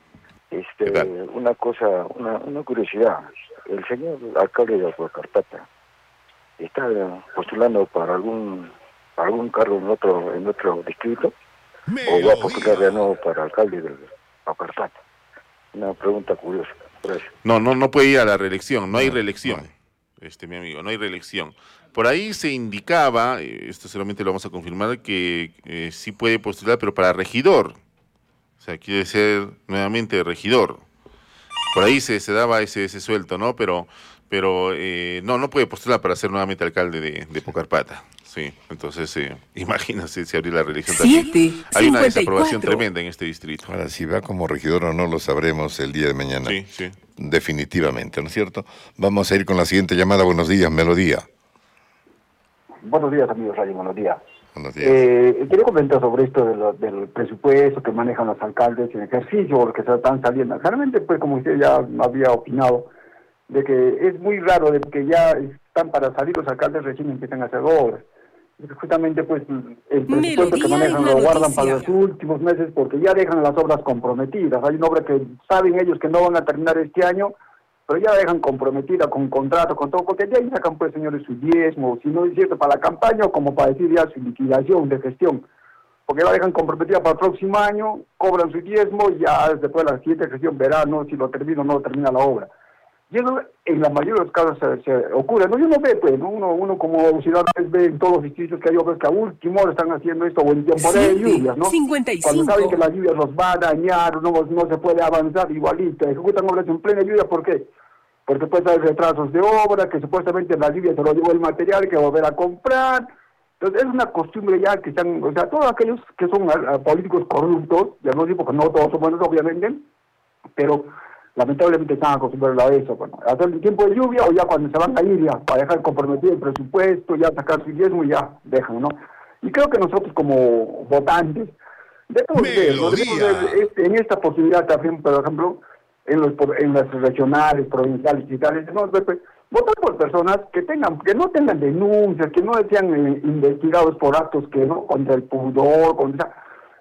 Este, una cosa, una, una curiosidad. El señor alcalde de Paucarpata está postulando para algún para algún cargo en otro en otro distrito o va a postular de nuevo para alcalde de Paucarpata. Una pregunta curiosa. Gracias. No, no, no puede ir a la reelección, no hay reelección, este mi amigo, no hay reelección. Por ahí se indicaba, eh, esto solamente lo vamos a confirmar, que eh, sí puede postular, pero para regidor. O sea, quiere ser nuevamente regidor. Por ahí se, se daba ese, ese suelto, ¿no? Pero, pero eh, no, no puede postular para ser nuevamente alcalde de, de Paucarpata. Sí, entonces eh, imagínense si abrir la reelección también. Siete, Hay una cincuenta y desaprobación cuatro. tremenda en este distrito. Ahora, si va como regidor o no, lo sabremos el día de mañana. Sí, sí. Definitivamente, ¿no es cierto? Vamos a ir con la siguiente llamada. Buenos días, Melodía. Buenos días, amigos Radio, buenos días. Buenos días. Eh, quería comentar sobre esto de lo- del presupuesto que manejan los alcaldes en ejercicio, los que se están saliendo. Realmente, pues, como usted ya había opinado, de que es muy raro de que ya están para salir los alcaldes recién empiezan a hacer obras. Porque justamente, pues, el presupuesto que Melodía manejan es lo la guardan para noticia. los últimos meses porque ya dejan las obras comprometidas. Hay una obra que saben ellos que no van a terminar este año, pero ya dejan comprometida con contrato, con todo, porque de ahí sacan, pues, señores, su diezmo, si no es cierto, para la campaña o como para decir ya su liquidación de gestión. Porque la dejan comprometida para el próximo año, cobran su diezmo y ya después de la siguiente gestión verán, ¿no?, si lo termina o no termina la obra. Y eso en la mayoría de los casos se, se ocurre, ¿no? Y uno ve, pues, ¿no? Uno, uno como ciudadano ve en todos los distritos que hay obras que a último hora están haciendo esto, o en temporada de Siete, lluvias, ¿no? cincuenta y Cuando cinco. saben que las lluvias los va a dañar, no, no se puede avanzar igualito, ejecutan obras en plena lluvia, ¿por qué? Porque pues hay retrasos de obra, que supuestamente la lluvia se lo llevó el material, que volver a comprar. Entonces es una costumbre ya que están, o sea, todos aquellos que son ah, políticos corruptos, ya no digo porque no todos son buenos obviamente, pero lamentablemente están acostumbrados a eso, bueno, hacer el tiempo de lluvia o ya cuando se van a ir ya, para dejar comprometido el presupuesto, ya sacar su diezmo y ya dejan, ¿no? Y creo que nosotros como votantes debemos ver, ¿no? Debemos ver este, en esta posibilidad también, por ejemplo, en los por- en las regionales, provinciales y tales, ¿no? Pues, pues, votar por personas que tengan, que no tengan denuncias, que no sean eh, investigados por actos que no, contra el pudor, contra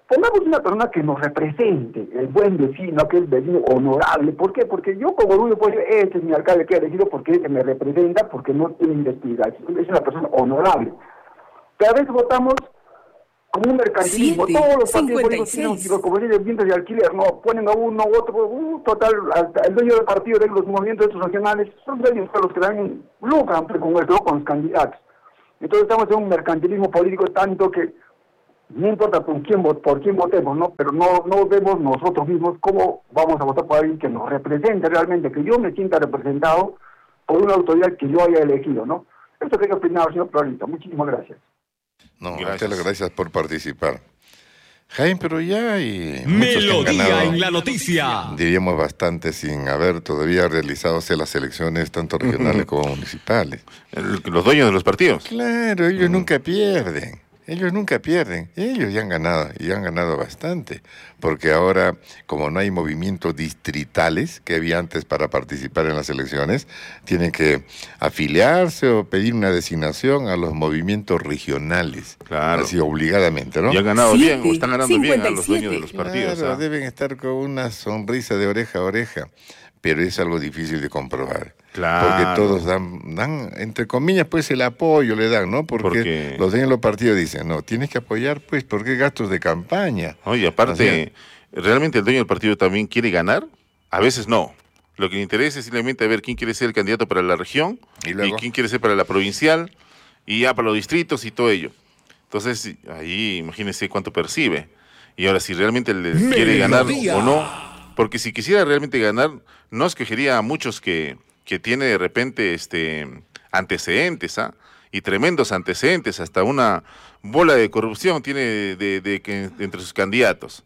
Pongamos una persona que nos represente, el buen vecino, aquel vecino honorable. ¿Por qué? Porque yo como orgullo puedo decir, este es mi alcalde que he elegido porque este me representa, porque no tiene investigación, es una persona honorable. Pero a veces votamos como un mercantilismo, Siete, todos los partidos políticos cincuenta y seis. tienen, como dicen, vientos de alquiler, no, ponen a uno u otro, uh, total, hasta el dueño del partido de los movimientos estos nacionales, son dueños los que dan, lucran pues, con esto, con los candidatos. Entonces estamos en un mercantilismo político tanto que no importa por quién, por quién votemos, ¿no? Pero no, no vemos nosotros mismos cómo vamos a votar por alguien que nos represente realmente, que yo me sienta representado por una autoridad que yo haya elegido, ¿no? Esto que hay que opinar, señor Florito. Muchísimas gracias. No, gracias. Muchas gracias por participar. Jaime, pero ya hay Melodía en la noticia. Diríamos bastante sin haber todavía realizado las elecciones tanto regionales como municipales. El, los dueños de los partidos. Claro, ellos mm. nunca pierden. Ellos nunca pierden, ellos ya han ganado, y han ganado bastante, porque ahora, como no hay movimientos distritales que había antes para participar en las elecciones, tienen que afiliarse o pedir una designación a los movimientos regionales, claro. Así obligadamente, ¿no? Y han ganado sí, bien, o están ganando cincuenta y siete. Bien a los dueños de los partidos. Claro, ¿ah? Deben estar con una sonrisa de oreja a oreja, pero es algo difícil de comprobar. Claro. Porque todos dan, dan, entre comillas, pues el apoyo le dan, ¿no? Porque, porque... los dueños de los partidos dicen, no, tienes que apoyar, pues, porque gastos de campaña. Oye, aparte, o sea, ¿realmente el dueño del partido también quiere ganar? A veces no. Lo que le interesa es simplemente ver quién quiere ser el candidato para la región y, luego? y quién quiere ser para la provincial y ya para los distritos y todo ello. Entonces, ahí imagínense cuánto percibe. Y ahora, si realmente le quiere Melodía. ganar o no... Porque si quisiera realmente ganar, no escogería a muchos que, que tiene de repente este antecedentes, ¿ah? Y tremendos antecedentes, hasta una bola de corrupción tiene de, de, de, de, de entre sus candidatos.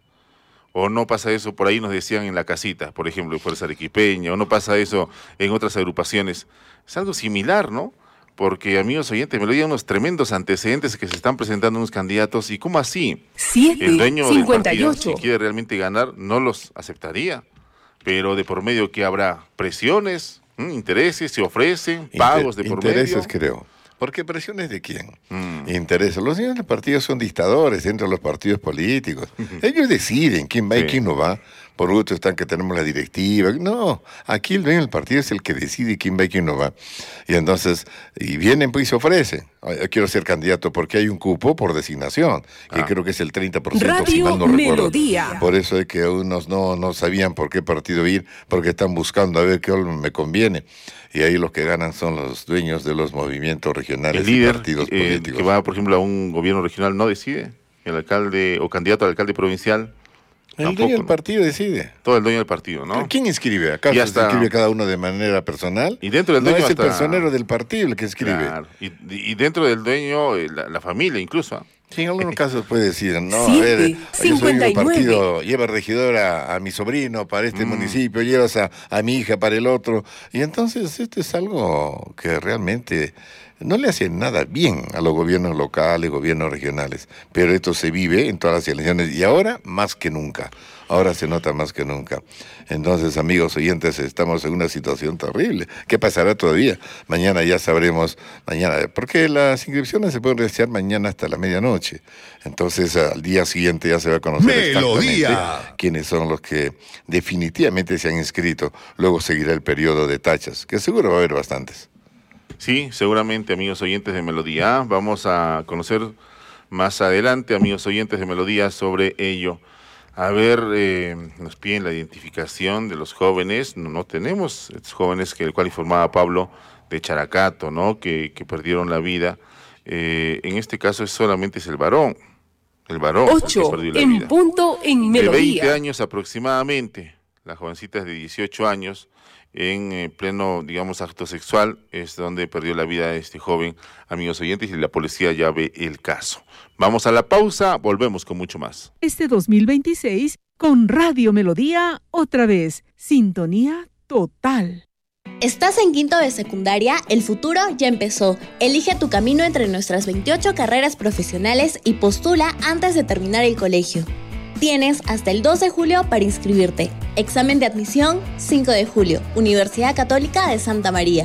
O no pasa eso, por ahí nos decían en la casita, por ejemplo, en Fuerza Arequipeña, o no pasa eso en otras agrupaciones. Es algo similar, ¿no? Porque, amigos oyentes, me lo digan unos tremendos antecedentes que se están presentando unos candidatos. ¿Y cómo así? Siete, el dueño cincuenta y del ocho. partido, si quiere realmente ganar, no los aceptaría. Pero de por medio que habrá presiones, ¿m? intereses, se ofrecen, pagos de por intereses, medio. creo. ¿Por qué presiones de quién? Mm. Intereses. Los señores de partidos son dictadores dentro de los partidos políticos. Ellos deciden quién va sí. y quién no va. Por gusto están que tenemos la directiva. No, aquí el dueño del partido es el que decide quién va y quién no va. Y entonces, y vienen pues y se ofrecen. Yo quiero ser candidato porque hay un cupo por designación, que ah. creo que es el treinta por ciento, Radio si mal no Melodía. recuerdo. Por eso es que unos no, no sabían por qué partido ir, porque están buscando a ver qué me conviene. Y ahí los que ganan son los dueños de los movimientos regionales el líder, y partidos eh, políticos. Que va, por ejemplo, a un gobierno regional no decide. El alcalde o candidato al alcalde provincial. El Tampoco, dueño del partido decide. Todo el dueño del partido, ¿no? ¿Quién inscribe? ¿Acaso hasta... se inscribe cada uno de manera personal? Y dentro del dueño no es hasta... el personero del partido el que inscribe. Claro. Y, y dentro del dueño, la, la familia incluso. Sí, en algunos casos puede decir, no, Siete, a ver, yo soy un partido, nueve. lleva regidora a mi sobrino para este mm. municipio, llevas a, a mi hija para el otro. Y entonces esto es algo que realmente no le hace nada bien a los gobiernos locales, gobiernos regionales. Pero esto se vive en todas las elecciones y ahora más que nunca. Ahora se nota más que nunca. Entonces, amigos oyentes, estamos en una situación terrible. ¿Qué pasará todavía? Mañana ya sabremos, mañana, porque las inscripciones se pueden realizar mañana hasta la medianoche. Entonces, al día siguiente ya se va a conocer Melodía. exactamente quiénes son los que definitivamente se han inscrito. Luego seguirá el periodo de tachas, que seguro va a haber bastantes. Sí, seguramente, amigos oyentes de Melodía. Vamos a conocer más adelante, amigos oyentes de Melodía, sobre ello. A ver, eh, nos piden la identificación de los jóvenes. No, no tenemos estos jóvenes que el cual informaba Pablo de Characato, ¿no? Que, que perdieron la vida. Eh, en este caso es solamente es el varón, el varón Ocho, que perdió la en vida. punto en Melodía. De veinte años aproximadamente. La jovencita es de dieciocho años. En eh, pleno, digamos, acto sexual es donde perdió la vida este joven, amigos oyentes, y la policía ya ve el caso. Vamos a la pausa, volvemos con mucho más. Este dos mil veintiséis, con Radio Melodía, otra vez, sintonía total. ¿Estás en quinto de secundaria? El futuro ya empezó. Elige tu camino entre nuestras veintiocho carreras profesionales y postula antes de terminar el colegio. Tienes hasta el dos de julio para inscribirte. Examen de admisión, cinco de julio. Universidad Católica de Santa María.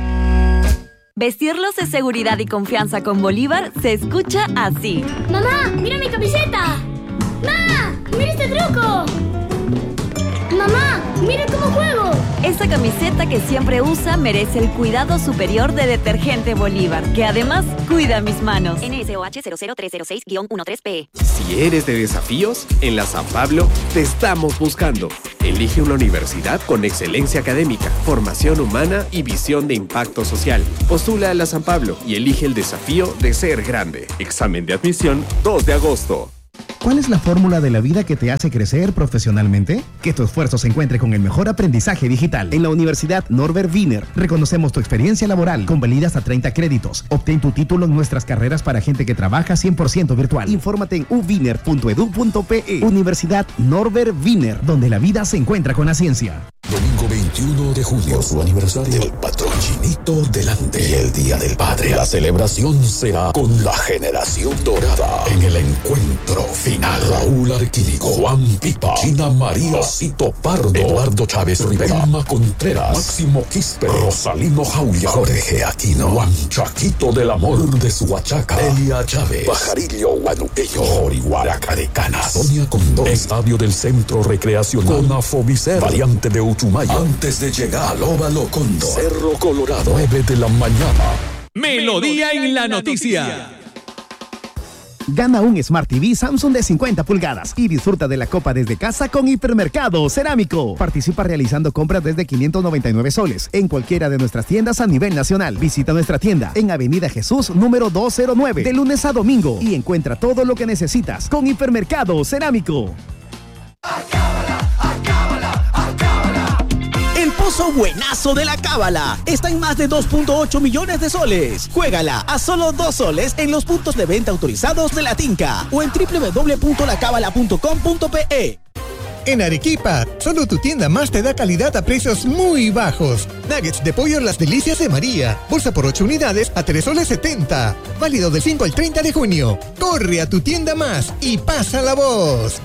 Vestirlos de seguridad y confianza con Bolívar se escucha así. ¡Mamá, mira mi camiseta! ¡Ma! ¡Mira este truco! ¡Mamá! ¡Mira cómo juego! Esta camiseta que siempre usa merece el cuidado superior de Detergente Bolívar, que además cuida mis manos. N S O H cero cero tres cero seis guión trece P. Si eres de desafíos, en la San Pablo te estamos buscando. Elige una universidad con excelencia académica, formación humana y visión de impacto social. Postula a la San Pablo y elige el desafío de ser grande. Examen de admisión dos de agosto. ¿Cuál es la fórmula de la vida que te hace crecer profesionalmente? Que tu esfuerzo se encuentre con el mejor aprendizaje digital. En la Universidad Norbert Wiener reconocemos tu experiencia laboral con validas a treinta créditos. Obtén tu título en nuestras carreras para gente que trabaja cien por ciento virtual. Infórmate en u wiener punto edu punto pe. Universidad Norbert Wiener, donde la vida se encuentra con la ciencia. Domingo veintiuno de junio, su aniversario, el patrón Chinito delante y el Día del Padre. La celebración será con la generación dorada en el encuentro final. Raúl Arquílico, Juan Pipa, China María, Cito Pardo, Eduardo Chávez Rivera, Emma Contreras, Máximo Quispe, Rosalino Jaulia, Jorge Aquino, Juan Chaquito del Amor de Suachaca, Elia Chávez, Pajarillo Guanuqueño, Jorihuara Carecanas, Sonia Condón, Estadio del Centro Recreacional, Conafobicer, variante de Uchumaya, antes de llegar al Óvalo Cóndor, Cerro Colorado, nueve de la mañana. Melodía en la noticia. Gana un Smart T V Samsung de cincuenta pulgadas y disfruta de la copa desde casa con Hipermercado Cerámico. Participa realizando compras desde quinientos noventa y nueve soles en cualquiera de nuestras tiendas a nivel nacional. Visita nuestra tienda en Avenida Jesús número doscientos nueve de lunes a domingo y encuentra todo lo que necesitas con Hipermercado Cerámico. El pozo buenazo de la Cábala está en más de dos punto ocho millones de soles. Juégala a solo dos soles en los puntos de venta autorizados de la Tinca o en doble u doble u doble u punto la cábala punto com punto pe. En Arequipa, solo tu tienda más te da calidad a precios muy bajos. Nuggets de pollo Las Delicias de María. Bolsa por ocho unidades a tres soles setenta. Válido del cinco al treinta de junio. Corre a tu tienda más y pasa la voz.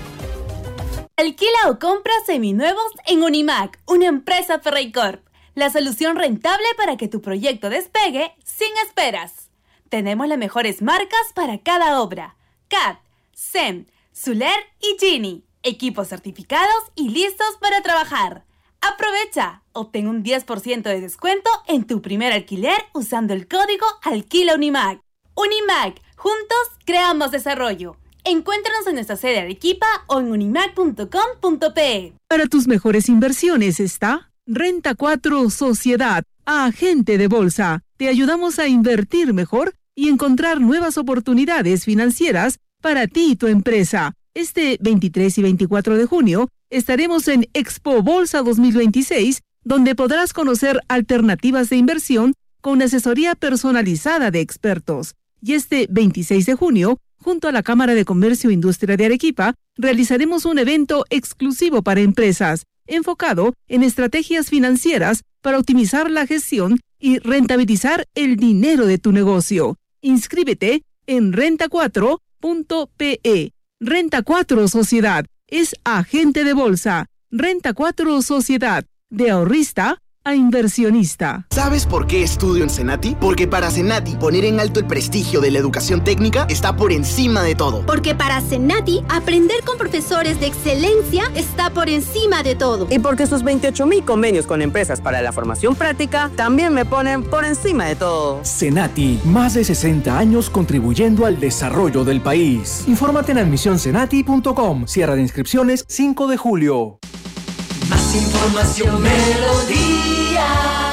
Alquila o compra seminuevos en Unimac, una empresa Ferreycorp. La solución rentable para que tu proyecto despegue sin esperas. Tenemos las mejores marcas para cada obra. C A D, S E M, Zuler y Gini. Equipos certificados y listos para trabajar. Aprovecha, obtén un diez por ciento de descuento en tu primer alquiler usando el código Alquila Unimac. Unimac, juntos creamos desarrollo. Encuéntranos en nuestra sede Arequipa o en unimac punto com punto pe. Para tus mejores inversiones está Renta cuatro Sociedad, agente de bolsa. Te ayudamos a invertir mejor y encontrar nuevas oportunidades financieras para ti y tu empresa. Este veintitrés y veinticuatro de junio estaremos en Expo Bolsa dos mil veintiséis, donde podrás conocer alternativas de inversión con asesoría personalizada de expertos. Y este veintiséis de junio, junto a la Cámara de Comercio e Industria de Arequipa, realizaremos un evento exclusivo para empresas, enfocado en estrategias financieras para optimizar la gestión y rentabilizar el dinero de tu negocio. Inscríbete en renta cuatro punto pe. Renta cuatro Sociedad es agente de bolsa. Renta cuatro Sociedad, de ahorrista a inversionista. ¿Sabes por qué estudio en Senati? Porque para Senati poner en alto el prestigio de la educación técnica está por encima de todo. Porque para Senati aprender con profesores de excelencia está por encima de todo. Y porque sus veintiocho mil convenios con empresas para la formación práctica también me ponen por encima de todo. Senati, más de sesenta años contribuyendo al desarrollo del país. Infórmate en admisión senati punto com. Cierre de inscripciones cinco de julio. Más información, Melodía.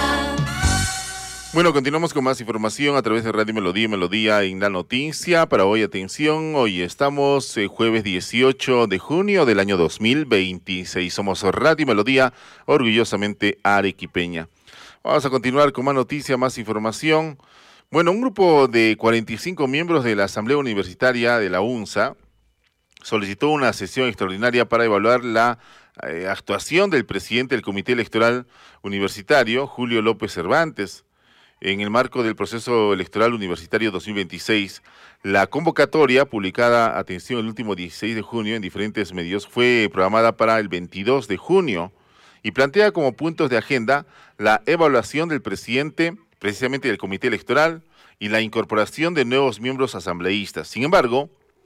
Bueno, continuamos con más información a través de Radio Melodía, Melodía en la noticia. Para hoy, atención, hoy estamos eh, jueves dieciocho de junio del año dos mil veintiséis. Somos Radio Melodía, orgullosamente arequipeña. Vamos a continuar con más noticia, más información. Bueno, un grupo de cuarenta y cinco miembros de la Asamblea Universitaria de la UNSA solicitó una sesión extraordinaria para evaluar la eh, actuación del presidente del Comité Electoral Universitario, Julio López Cervantes. En el marco del proceso electoral universitario dos mil veintiséis, la convocatoria publicada, atención, el último dieciséis de junio en diferentes medios, fue programada para el veintidós de junio y plantea como puntos de agenda la evaluación del presidente, precisamente del Comité Electoral, y la incorporación de nuevos miembros asambleístas. Sin embargo,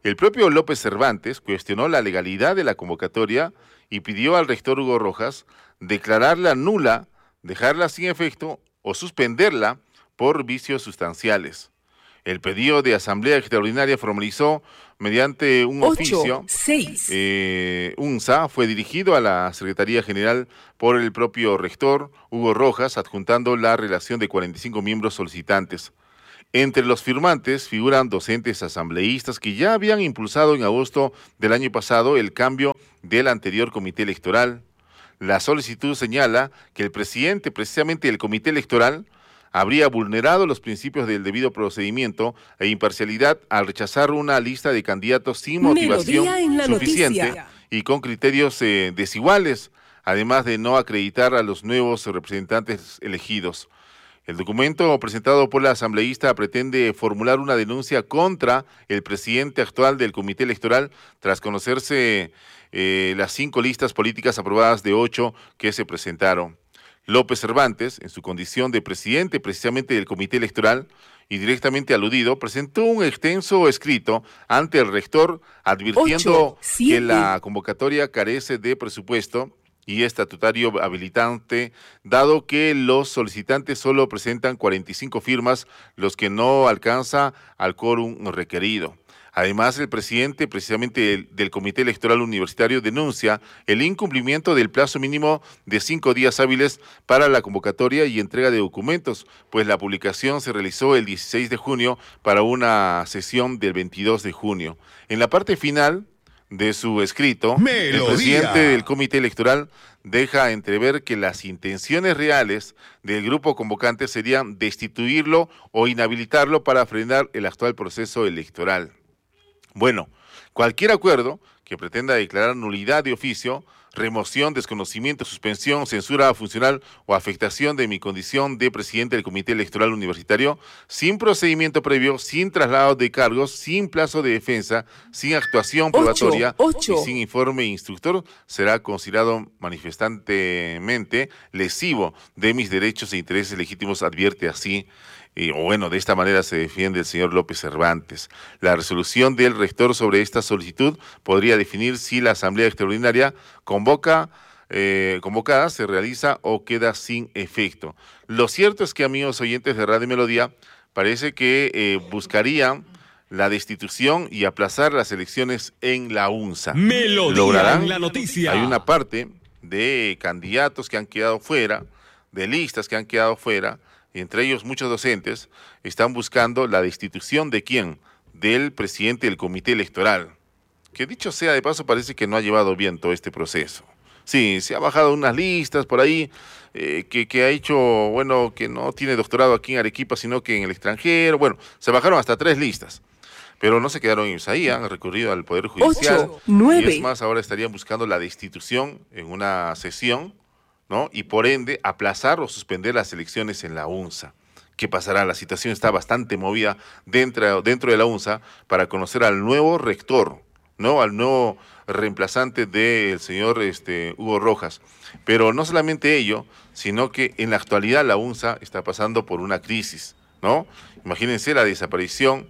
El propio López Cervantes cuestionó la legalidad de la convocatoria y pidió al rector Hugo Rojas declararla nula, dejarla sin efecto o suspenderla por vicios sustanciales. El pedido de asamblea extraordinaria formalizó mediante un oficio. seis. Eh, UNSA fue dirigido a la Secretaría General por el propio rector Hugo Rojas, adjuntando la relación de cuarenta y cinco miembros solicitantes. Entre los firmantes figuran docentes asambleístas que ya habían impulsado en agosto del año pasado el cambio del anterior comité electoral. La solicitud señala que el presidente precisamente del comité electoral habría vulnerado los principios del debido procedimiento e imparcialidad al rechazar una lista de candidatos sin motivación suficiente noticia. y con criterios eh, desiguales, además de no acreditar a los nuevos representantes elegidos. El documento presentado por la asambleísta pretende formular una denuncia contra el presidente actual del comité electoral tras conocerse eh, las cinco listas políticas aprobadas de ocho que se presentaron. López Cervantes, en su condición de presidente precisamente del comité electoral y directamente aludido, presentó un extenso escrito ante el rector advirtiendo Ocho, que la convocatoria carece de presupuesto y estatutario habilitante, dado que los solicitantes solo presentan cuarenta y cinco firmas, los que no alcanza al quórum requerido. Además, el presidente precisamente del, del Comité Electoral Universitario denuncia el incumplimiento del plazo mínimo de cinco días hábiles para la convocatoria y entrega de documentos, pues la publicación se realizó el dieciséis de junio para una sesión del veintidós de junio. En la parte final de su escrito, Melodía. El presidente del Comité Electoral deja entrever que las intenciones reales del grupo convocante serían destituirlo o inhabilitarlo para frenar el actual proceso electoral. Bueno, cualquier acuerdo que pretenda declarar nulidad de oficio, remoción, desconocimiento, suspensión, censura funcional o afectación de mi condición de presidente del Comité Electoral Universitario, sin procedimiento previo, sin traslado de cargos, sin plazo de defensa, sin actuación probatoria ocho, ocho. y sin informe instructor, será considerado manifestantemente lesivo de mis derechos e intereses legítimos, advierte así. Y, o bueno, de esta manera se defiende el señor López Cervantes. La resolución del rector sobre esta solicitud podría definir si la asamblea extraordinaria convoca, eh, convocada se realiza o queda sin efecto. Lo cierto es que, amigos oyentes de Radio Melodía, parece que eh, buscarían la destitución y aplazar las elecciones en la UNSA. Melodía ¿Lograrán? En la noticia. Hay una parte de candidatos que han quedado fuera, de listas que han quedado fuera, y entre ellos muchos docentes, están buscando la destitución de quién, del presidente del comité electoral, que dicho sea de paso parece que no ha llevado bien todo este proceso. Sí, se ha bajado unas listas por ahí, eh, que, que ha hecho, bueno, que no tiene doctorado aquí en Arequipa, sino que en el extranjero, bueno, se bajaron hasta tres listas, pero no se quedaron ellos ahí, han recurrido al Poder Judicial, Ocho, nueve. y es más, ahora estarían buscando la destitución en una sesión, ¿no? Y por ende aplazar o suspender las elecciones en la UNSA. ¿Qué pasará? La situación está bastante movida dentro, dentro de la UNSA para conocer al nuevo rector, ¿no? Al nuevo reemplazante del señor este, Hugo Rojas. Pero no solamente ello, sino que en la actualidad la UNSA está pasando por una crisis, ¿no? Imagínense la desaparición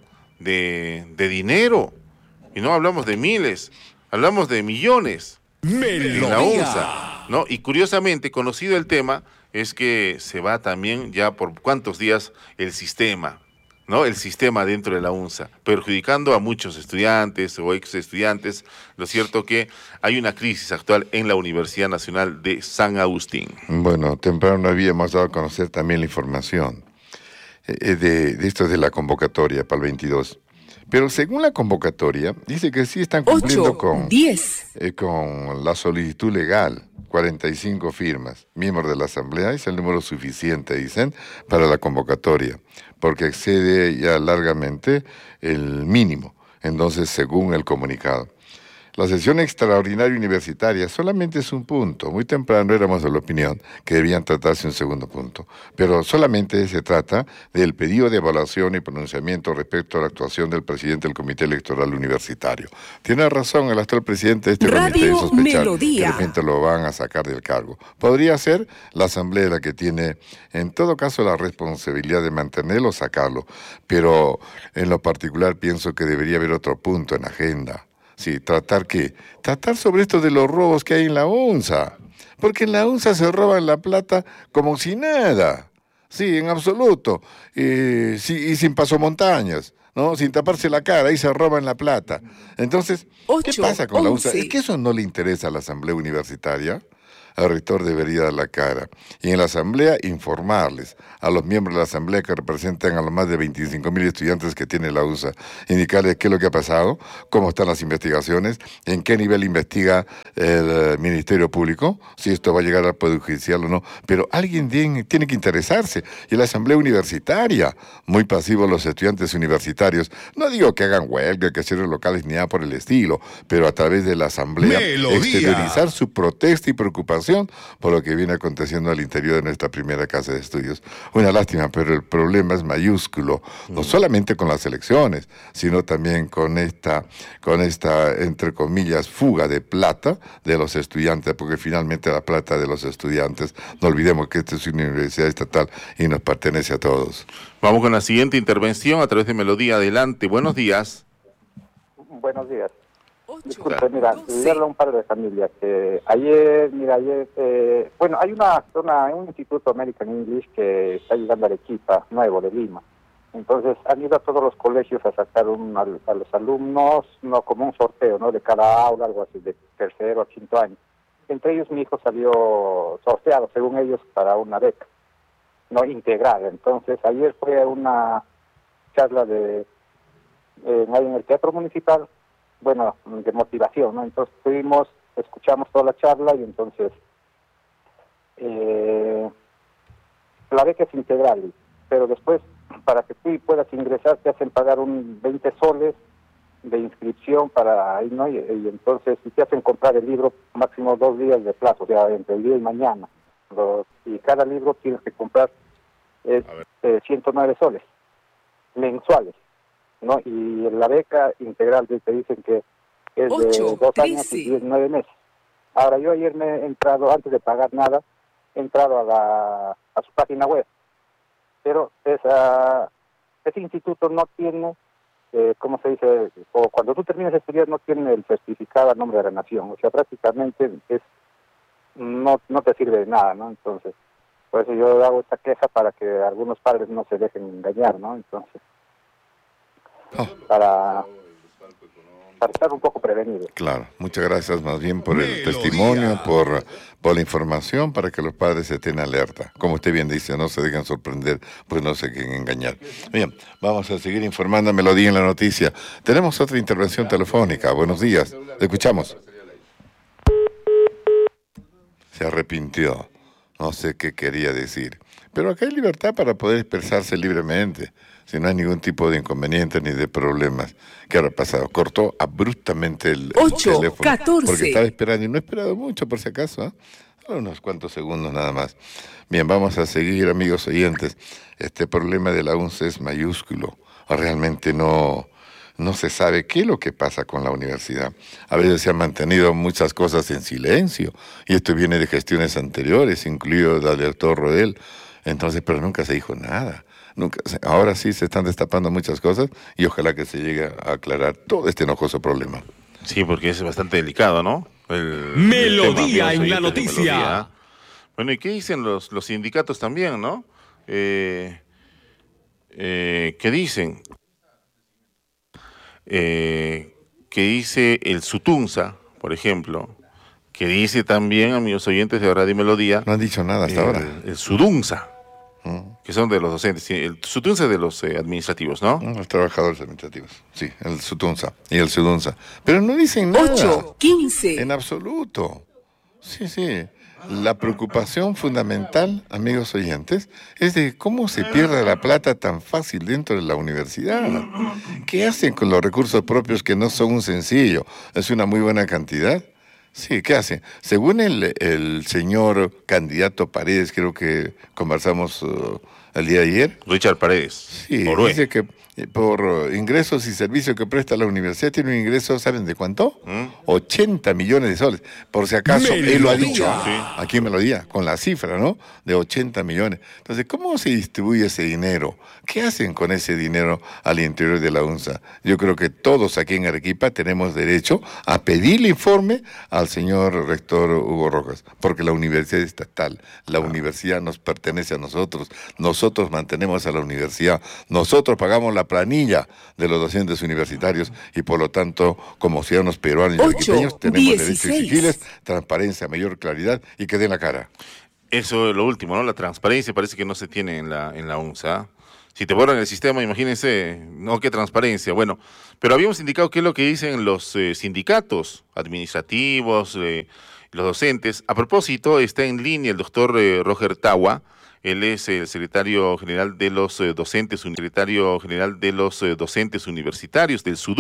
de, de dinero. Y no hablamos de miles, hablamos de millones en la UNSA. ¿No? Y curiosamente, conocido el tema, es que se va también ya por cuántos días el sistema, ¿no? El sistema dentro de la UNSA, perjudicando a muchos estudiantes o ex estudiantes. Lo cierto que hay una crisis actual en la Universidad Nacional de San Agustín. Bueno, temprano habíamos dado a conocer también la información eh, de, de esto de la convocatoria para el veintidós. Pero según la convocatoria, dice que sí están cumpliendo ocho, con, diez. Eh, con la solicitud legal, cuarenta y cinco firmas. Miembros de la Asamblea es el número suficiente, dicen, para la convocatoria, porque excede ya largamente el mínimo, entonces según el comunicado. La sesión extraordinaria universitaria solamente es un punto. Muy temprano éramos de la opinión que debían tratarse un segundo punto. Pero solamente se trata del pedido de evaluación y pronunciamiento respecto a la actuación del presidente del Comité Electoral Universitario. Tiene razón el actual presidente de este Radio comité de sospechar Melodía. que de repente lo van a sacar del cargo. Podría ser la Asamblea la que tiene, en todo caso, la responsabilidad de mantenerlo o sacarlo. Pero en lo particular pienso que debería haber otro punto en agenda. Sí, tratar qué? Tratar sobre esto de los robos que hay en la UNSA. Porque en la UNSA se roban la plata como si nada. Sí, en absoluto. Eh, sí, y sin pasomontañas, ¿no? Sin taparse la cara, ahí se roban la plata. Entonces, ¿qué pasa con la UNSA? ¿Es que eso no le interesa a la Asamblea Universitaria? El rector debería dar la cara. Y en la Asamblea informarles a los miembros de la Asamblea que representan a los más de veinticinco mil estudiantes que tiene la UNSA, indicarles qué es lo que ha pasado, cómo están las investigaciones, en qué nivel investiga el Ministerio Público, si esto va a llegar al Poder Judicial o no. Pero alguien tiene, tiene que interesarse. Y la Asamblea Universitaria, muy pasivos los estudiantes universitarios. No digo que hagan huelga, que cierren locales ni nada por el estilo, pero a través de la Asamblea Melodía. exteriorizar su protesta y preocupación por lo que viene aconteciendo al interior de nuestra primera casa de estudios. Una lástima, pero el problema es mayúsculo, no solamente con las elecciones, sino también con esta, con esta, entre comillas, fuga de plata de los estudiantes, porque finalmente la plata de los estudiantes, no olvidemos que esta es una universidad estatal y nos pertenece a todos. Vamos con la siguiente intervención a través de Melodía. Adelante, buenos días. Buenos días. Disculpe, mira, le hablo a un par de familias. Que ayer, mira, ayer, eh, bueno, hay una, una un instituto American English que está llegando a Arequipa, nuevo, de Lima. Entonces han ido a todos los colegios a sacar un, a, a los alumnos, no como un sorteo, ¿no? De cada aula, algo así, de tercero a quinto año. Entre ellos mi hijo salió sorteado, según ellos, para una beca, no integral. Entonces ayer fue una charla de eh, ahí en el Teatro Municipal, bueno, de motivación, ¿no? Entonces fuimos, escuchamos toda la charla y entonces eh, la beca es integral, pero después para que tú puedas ingresar te hacen pagar un veinte soles de inscripción para ahí, ¿no? Y, y entonces y te hacen comprar el libro máximo dos días de plazo, o sea, entre el día y mañana. Los, y cada libro tienes que comprar es, eh, ciento nueve soles mensuales, ¿no? Y la beca integral te dicen que es de dos años y diez, nueve meses. Ahora, yo ayer me he entrado, antes de pagar nada, he entrado a, la, a su página web, pero esa, ese instituto no tiene, eh, ¿cómo se dice? O cuando tú terminas de estudiar no tiene el certificado a nombre de la nación, o sea, prácticamente es no no te sirve de nada, ¿no? Entonces, por eso yo hago esta queja para que algunos padres no se dejen engañar, ¿no? Entonces, para, para estar un poco prevenidos. Claro, muchas gracias más bien por el testimonio, por, por la información, para que los padres estén alerta. Como usted bien dice, no se dejen sorprender, pues no se dejen engañar. Bien, vamos a seguir informando a Melodía en la noticia. Tenemos otra intervención telefónica. Buenos días, le escuchamos. Se arrepintió, no sé qué quería decir. Pero acá hay libertad para poder expresarse libremente, si no hay ningún tipo de inconveniente ni de problemas. ¿Qué habrá pasado? Cortó abruptamente el, el teléfono. catorce Porque estaba esperando, y no he esperado mucho por si acaso, ¿eh? Solo unos cuantos segundos nada más. Bien, vamos a seguir, amigos oyentes. Este problema de la UNSA es mayúsculo. Realmente no, no se sabe qué es lo que pasa con la universidad. A veces se han mantenido muchas cosas en silencio, y esto viene de gestiones anteriores, incluido la del doctor Rodel. Entonces, pero nunca se dijo nada. Nunca, ahora sí se están destapando muchas cosas y ojalá que se llegue a aclarar todo este enojoso problema. Sí, porque es bastante delicado, ¿no? El, Melodía el tema, en la noticia. Melodía. Bueno, ¿y qué dicen los, los sindicatos también, no? Eh, eh, ¿Qué dicen? Eh, ¿Qué dice el SUTUNSA, por ejemplo? Que dice también, amigos oyentes de Radio Melodía... No han dicho nada hasta el, ahora. El SUDUNSA, ¿Mm? que son de los docentes. El SUTUNSA es de los eh, administrativos, ¿no? ¿no? Los trabajadores administrativos, sí, el SUTUNSA y el SUDUNSA. Pero no dicen nada. ocho, quince En absoluto. Sí, sí. La preocupación fundamental, amigos oyentes, es de cómo se pierde la plata tan fácil dentro de la universidad. ¿Qué hacen con los recursos propios que no son un sencillo? Es una muy buena cantidad. Sí, ¿qué hacen? Según el, el señor candidato Paredes, creo que conversamos uh, el día de ayer. Richard Paredes. Sí, Orue. dice que por ingresos y servicios que presta la universidad tiene un ingreso, ¿saben de cuánto? ¿Mm? ochenta millones de soles. Por si acaso, Melodía. él lo ha dicho, Sí. aquí en Melodía, con la cifra, ¿no? De ochenta millones. Entonces, ¿cómo se distribuye ese dinero? ¿Qué hacen con ese dinero al interior de la UNSA? Yo creo que todos aquí en Arequipa tenemos derecho a pedirle informe al señor rector Hugo Rojas, porque la universidad es estatal, la universidad nos pertenece a nosotros, nosotros mantenemos a la universidad, nosotros pagamos la planilla de los docentes universitarios y por lo tanto, como ciudadanos peruanos y arequipeños, tenemos derechos y exigibles, transparencia, mayor claridad y que den la cara. Eso es lo último, ¿no? La transparencia parece que no se tiene en la, en la UNSA. Si te borran el sistema, imagínense, no, qué transparencia. Bueno, pero habíamos indicado qué es lo que dicen los eh, sindicatos administrativos, eh, los docentes. A propósito, está en línea el doctor eh, Roger Tawa. Él es el secretario general de los eh, docentes, secretario general de los eh, docentes universitarios del SUDU.